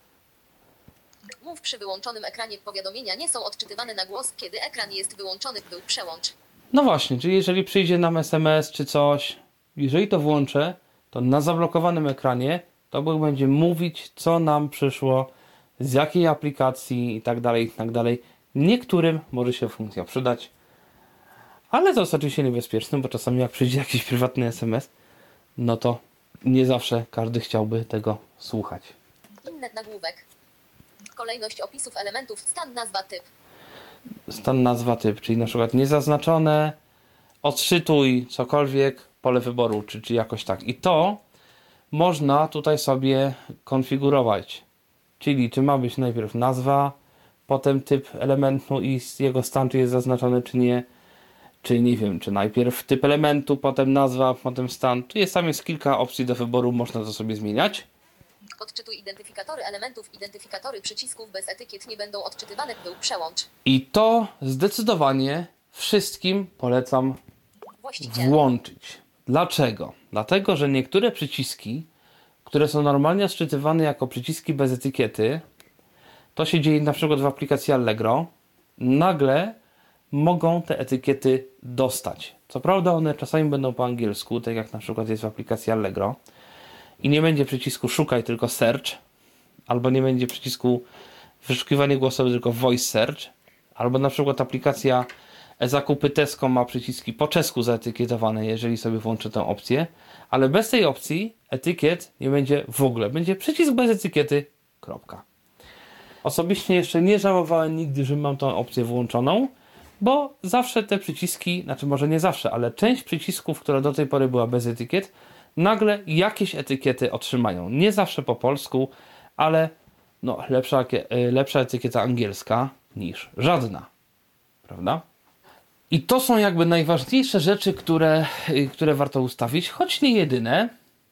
Mów przy wyłączonym ekranie. Powiadomienia nie są odczytywane na głos, kiedy ekran jest wyłączony. Był przełącz. No właśnie, czyli jeżeli przyjdzie nam SMS czy coś, jeżeli to włączę, to na zablokowanym ekranie talkback będzie mówić, co nam przyszło, z jakiej aplikacji i tak dalej, i tak dalej. Niektórym może się funkcja przydać, ale to jest oczywiście niebezpieczne, bo czasami jak przyjdzie jakiś prywatny SMS, no to nie zawsze każdy chciałby tego słuchać. Inny nagłówek. Kolejność opisów elementów. Stan, nazwa, typ. Stan, nazwa, typ, czyli na przykład niezaznaczone, odczytuj cokolwiek, pole wyboru, czy jakoś tak. I to można tutaj sobie konfigurować. Czyli czy ma być najpierw nazwa, potem typ elementu i jego stan, czy jest zaznaczony, czy nie. Czy nie wiem, czy najpierw typ elementu, potem nazwa, potem stan. Tu jest kilka opcji do wyboru, można to sobie zmieniać. Odczytuj identyfikatory elementów. Identyfikatory przycisków bez etykiet nie będą odczytywane. Był przełącz. I to zdecydowanie wszystkim polecam Właściciel. włączyć. Dlaczego? Dlatego, że niektóre przyciski, które są normalnie odczytywane jako przyciski bez etykiety, to się dzieje na przykład w aplikacji Allegro, nagle mogą te etykiety dostać. Co prawda one czasami będą po angielsku, tak jak na przykład jest w aplikacji Allegro, i nie będzie przycisku szukaj, tylko search, albo nie będzie przycisku wyszukiwanie głosowe, tylko voice search, albo na przykład aplikacja zakupy Tesco ma przyciski po czesku zaetykietowane, jeżeli sobie włączę tę opcję, ale bez tej opcji etykiet nie będzie w ogóle. Będzie przycisk bez etykiety, kropka. Osobiście jeszcze nie żałowałem nigdy, że mam tą opcję włączoną, bo zawsze te przyciski, znaczy może nie zawsze, ale część przycisków, która do tej pory była bez etykiet, nagle jakieś etykiety otrzymają. Nie zawsze po polsku, ale no, lepsza etykieta angielska niż żadna. Prawda? I to są jakby najważniejsze rzeczy, które warto ustawić, choć nie jedyne.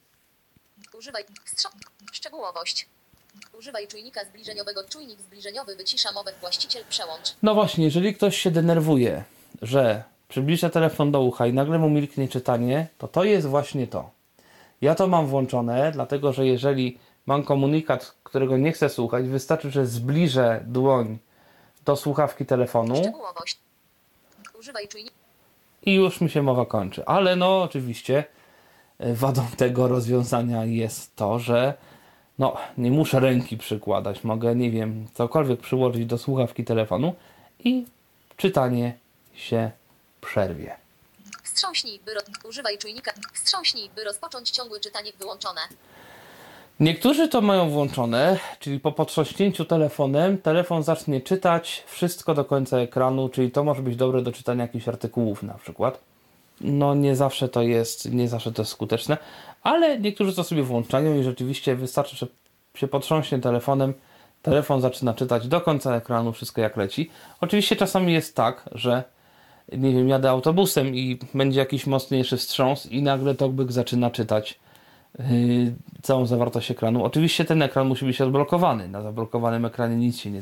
Używaj szczegółowość. Używaj czujnika zbliżeniowego. Czujnik zbliżeniowy wycisza mowę. Właściciel przełącz. No właśnie, jeżeli ktoś się denerwuje, że przybliża telefon do ucha i nagle mu milknie czytanie, to jest właśnie to. Ja to mam włączone, dlatego że jeżeli mam komunikat, którego nie chcę słuchać, wystarczy, że zbliżę dłoń do słuchawki telefonu Szczegółowość. Używaj czujnika. i już mi się mowa kończy. Ale no oczywiście wadą tego rozwiązania jest to, że no nie muszę ręki przykładać. Mogę, nie wiem, cokolwiek przyłożyć do słuchawki telefonu i czytanie się przerwie. Wstrząśnij, używaj czujnika. Wstrząśnij, by rozpocząć ciągłe czytanie. Wyłączone. Niektórzy to mają włączone, czyli po potrząśnięciu telefonem telefon zacznie czytać wszystko do końca ekranu, czyli to może być dobre do czytania jakichś artykułów na przykład. No nie zawsze to jest skuteczne, ale niektórzy to sobie włączają i rzeczywiście wystarczy, że się potrząśnie telefonem, telefon zaczyna czytać do końca ekranu wszystko jak leci. Oczywiście czasami jest tak, że nie wiem, jadę autobusem i będzie jakiś mocniejszy wstrząs i nagle talkback zaczyna czytać całą zawartość ekranu. Oczywiście ten ekran musi być odblokowany. Na zablokowanym ekranie nic się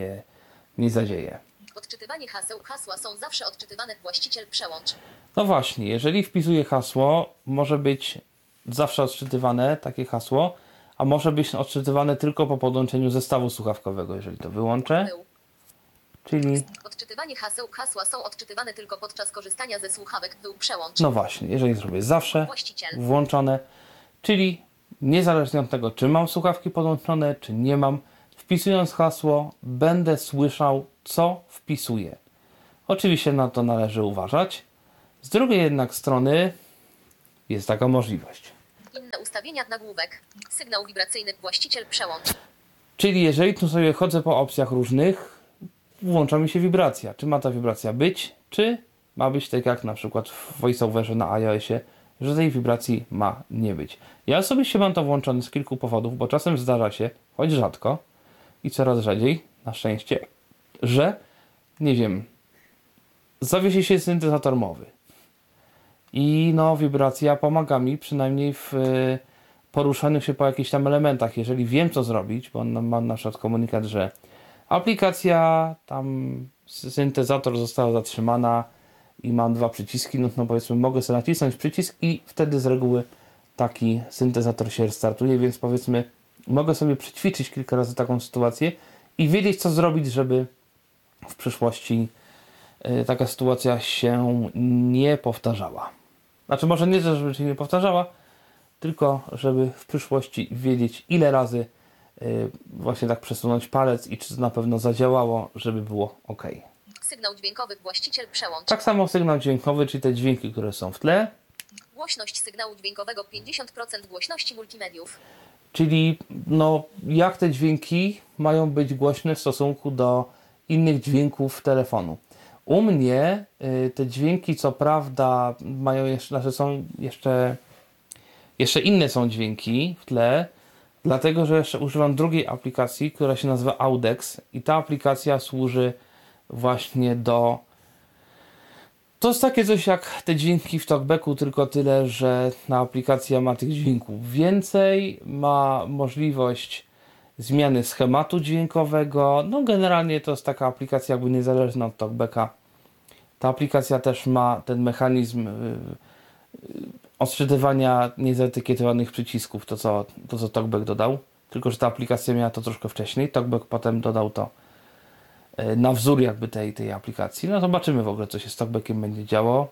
nie zadzieje. Odczytywanie haseł. Hasła są zawsze odczytywane. Właściciel przełącz. No właśnie, jeżeli wpisuję hasło, może być zawsze odczytywane takie hasło, a może być odczytywane tylko po podłączeniu zestawu słuchawkowego, jeżeli to wyłączę. Był. Czyli, Odczytywanie haseł. Hasła są odczytywane tylko podczas korzystania ze słuchawek. Był przełącz. no właśnie, jeżeli zrobię zawsze Właściciel. włączone, czyli niezależnie od tego, czy mam słuchawki podłączone, czy nie mam, wpisując hasło, będę słyszał, co wpisuję. Oczywiście na to należy uważać. Z drugiej jednak strony jest taka możliwość. Inne ustawienia nagłówek. Sygnał wibracyjny. Właściciel przełącz. Czyli jeżeli tu sobie chodzę po opcjach różnych, włącza mi się wibracja. Czy ma ta wibracja być, czy ma być tak jak na przykład w VoiceOverze na iOSie, że tej wibracji ma nie być. Ja osobiście mam to włączone z kilku powodów, bo czasem zdarza się, choć rzadko i coraz rzadziej, na szczęście, że, nie wiem, zawiesi się syntezator mowy. I no, wibracja pomaga mi przynajmniej w poruszaniu się po jakichś tam elementach. Jeżeli wiem, co zrobić, bo mam na przykład komunikat, że aplikacja, tam syntezator została zatrzymana i mam 2 przyciski, no powiedzmy, mogę sobie nacisnąć przycisk i wtedy z reguły taki syntezator się restartuje, więc powiedzmy, mogę sobie przećwiczyć kilka razy taką sytuację i wiedzieć, co zrobić, żeby w przyszłości taka sytuacja się nie powtarzała. Znaczy może nie, żeby się nie powtarzała, tylko żeby w przyszłości wiedzieć, ile razy właśnie tak przesunąć palec i czy to na pewno zadziałało, żeby było ok. Sygnał dźwiękowy. Właściciel przełącz. Tak samo sygnał dźwiękowy, czyli te dźwięki, które są w tle, Głośność sygnału dźwiękowego. 50% głośności multimediów. czyli no, jak te dźwięki mają być głośne w stosunku do innych dźwięków telefonu. U mnie te dźwięki co prawda mają jeszcze, znaczy są jeszcze inne są dźwięki w tle, dlatego że jeszcze używam drugiej aplikacji, która się nazywa Audex i ta aplikacja służy właśnie do... To jest takie coś jak te dźwięki w talkbacku, tylko tyle, że ta aplikacja ma tych dźwięków więcej, ma możliwość zmiany schematu dźwiękowego. No generalnie to jest taka aplikacja jakby niezależna od talkbacka. Ta aplikacja też ma ten mechanizm odczytywania niezetykietowanych przycisków, to co talkback dodał. Tylko że ta aplikacja miała to troszkę wcześniej. Talkback potem dodał to na wzór jakby tej aplikacji. No zobaczymy w ogóle, co się z talkbackiem będzie działo.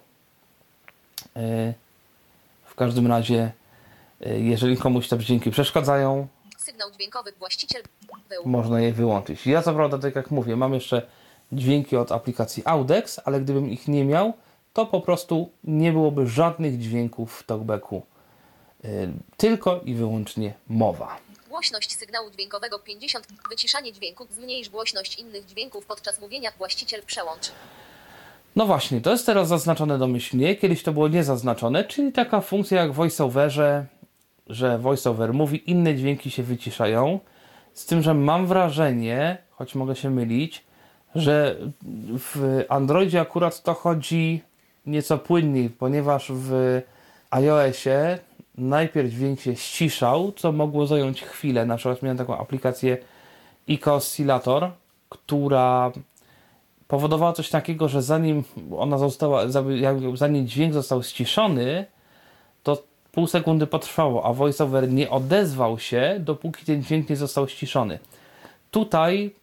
W każdym razie, jeżeli komuś te dźwięki przeszkadzają, Sygnał dźwiękowy. Właściciel był. można je wyłączyć. Ja co prawda, tak jak mówię, mam jeszcze dźwięki od aplikacji Audex, ale gdybym ich nie miał, to po prostu nie byłoby żadnych dźwięków w talkbacku. Tylko i wyłącznie mowa. Głośność sygnału dźwiękowego 50. Wyciszanie dźwięków. Zmniejsz głośność innych dźwięków podczas mówienia. Właściciel przełącz. No właśnie, to jest teraz zaznaczone domyślnie. Kiedyś to było niezaznaczone, czyli taka funkcja jak w VoiceOverze, że VoiceOver mówi, inne dźwięki się wyciszają. Z tym, że mam wrażenie, choć mogę się mylić, że w Androidzie akurat to chodzi nieco płynniej, ponieważ w iOSie najpierw dźwięk się ściszał, co mogło zająć chwilę. Na przykład miałem taką aplikację IK Oscillator, która powodowała coś takiego, że zanim ona została, zanim dźwięk został ściszony, to pół sekundy potrwało, a VoiceOver nie odezwał się, dopóki ten dźwięk nie został ściszony. Tutaj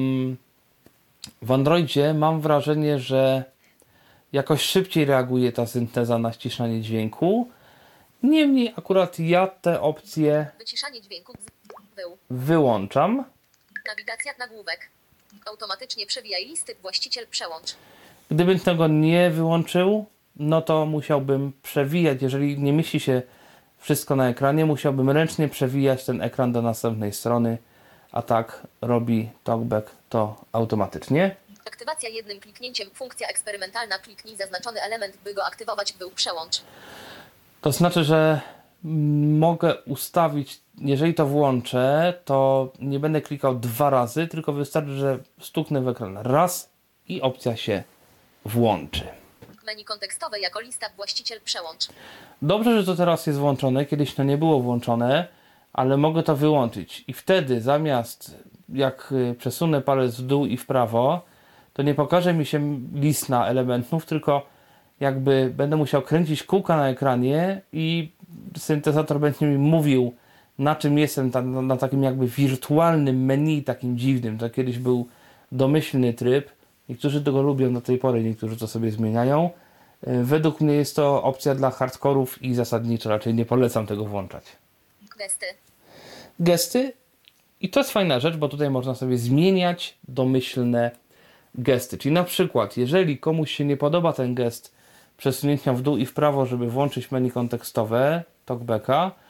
w Androidzie mam wrażenie, że jakoś szybciej reaguje ta synteza na ściszanie dźwięku. Niemniej akurat ja te opcje Wyciszanie dźwięków. Był. wyłączam. Nawigacja nagłówek. Automatycznie przewijaj listy. Właściciel przełącz. Gdybym tego nie wyłączył, no to musiałbym przewijać, jeżeli nie mieści się wszystko na ekranie, musiałbym ręcznie przewijać ten ekran do następnej strony, a tak robi TalkBack to automatycznie. Aktywacja jednym kliknięciem. Funkcja eksperymentalna. Kliknij zaznaczony element, by go aktywować. Był przełącz. To znaczy, że mogę ustawić, jeżeli to włączę, to nie będę klikał 2 razy, tylko wystarczy, że stuknę w ekran raz i opcja się włączy. Menu kontekstowe jako lista. Właściciel przełącz. Dobrze, że to teraz jest włączone, kiedyś to nie było włączone, ale mogę to wyłączyć i wtedy zamiast jak przesunę palec w dół i w prawo, to nie pokaże mi się lista elementów, tylko jakby będę musiał kręcić kółka na ekranie i syntezator będzie mi mówił, na czym jestem, na takim jakby wirtualnym menu, takim dziwnym. To kiedyś był domyślny tryb. Niektórzy tego lubią do tej pory, niektórzy to sobie zmieniają. Według mnie jest to opcja dla hardkorów i zasadniczo raczej nie polecam tego włączać. Gesty. I to jest fajna rzecz, bo tutaj można sobie zmieniać domyślne gesty. Czyli na przykład, jeżeli komuś się nie podoba ten gest przesunięcia w dół i w prawo, żeby włączyć menu kontekstowe, talkbacka,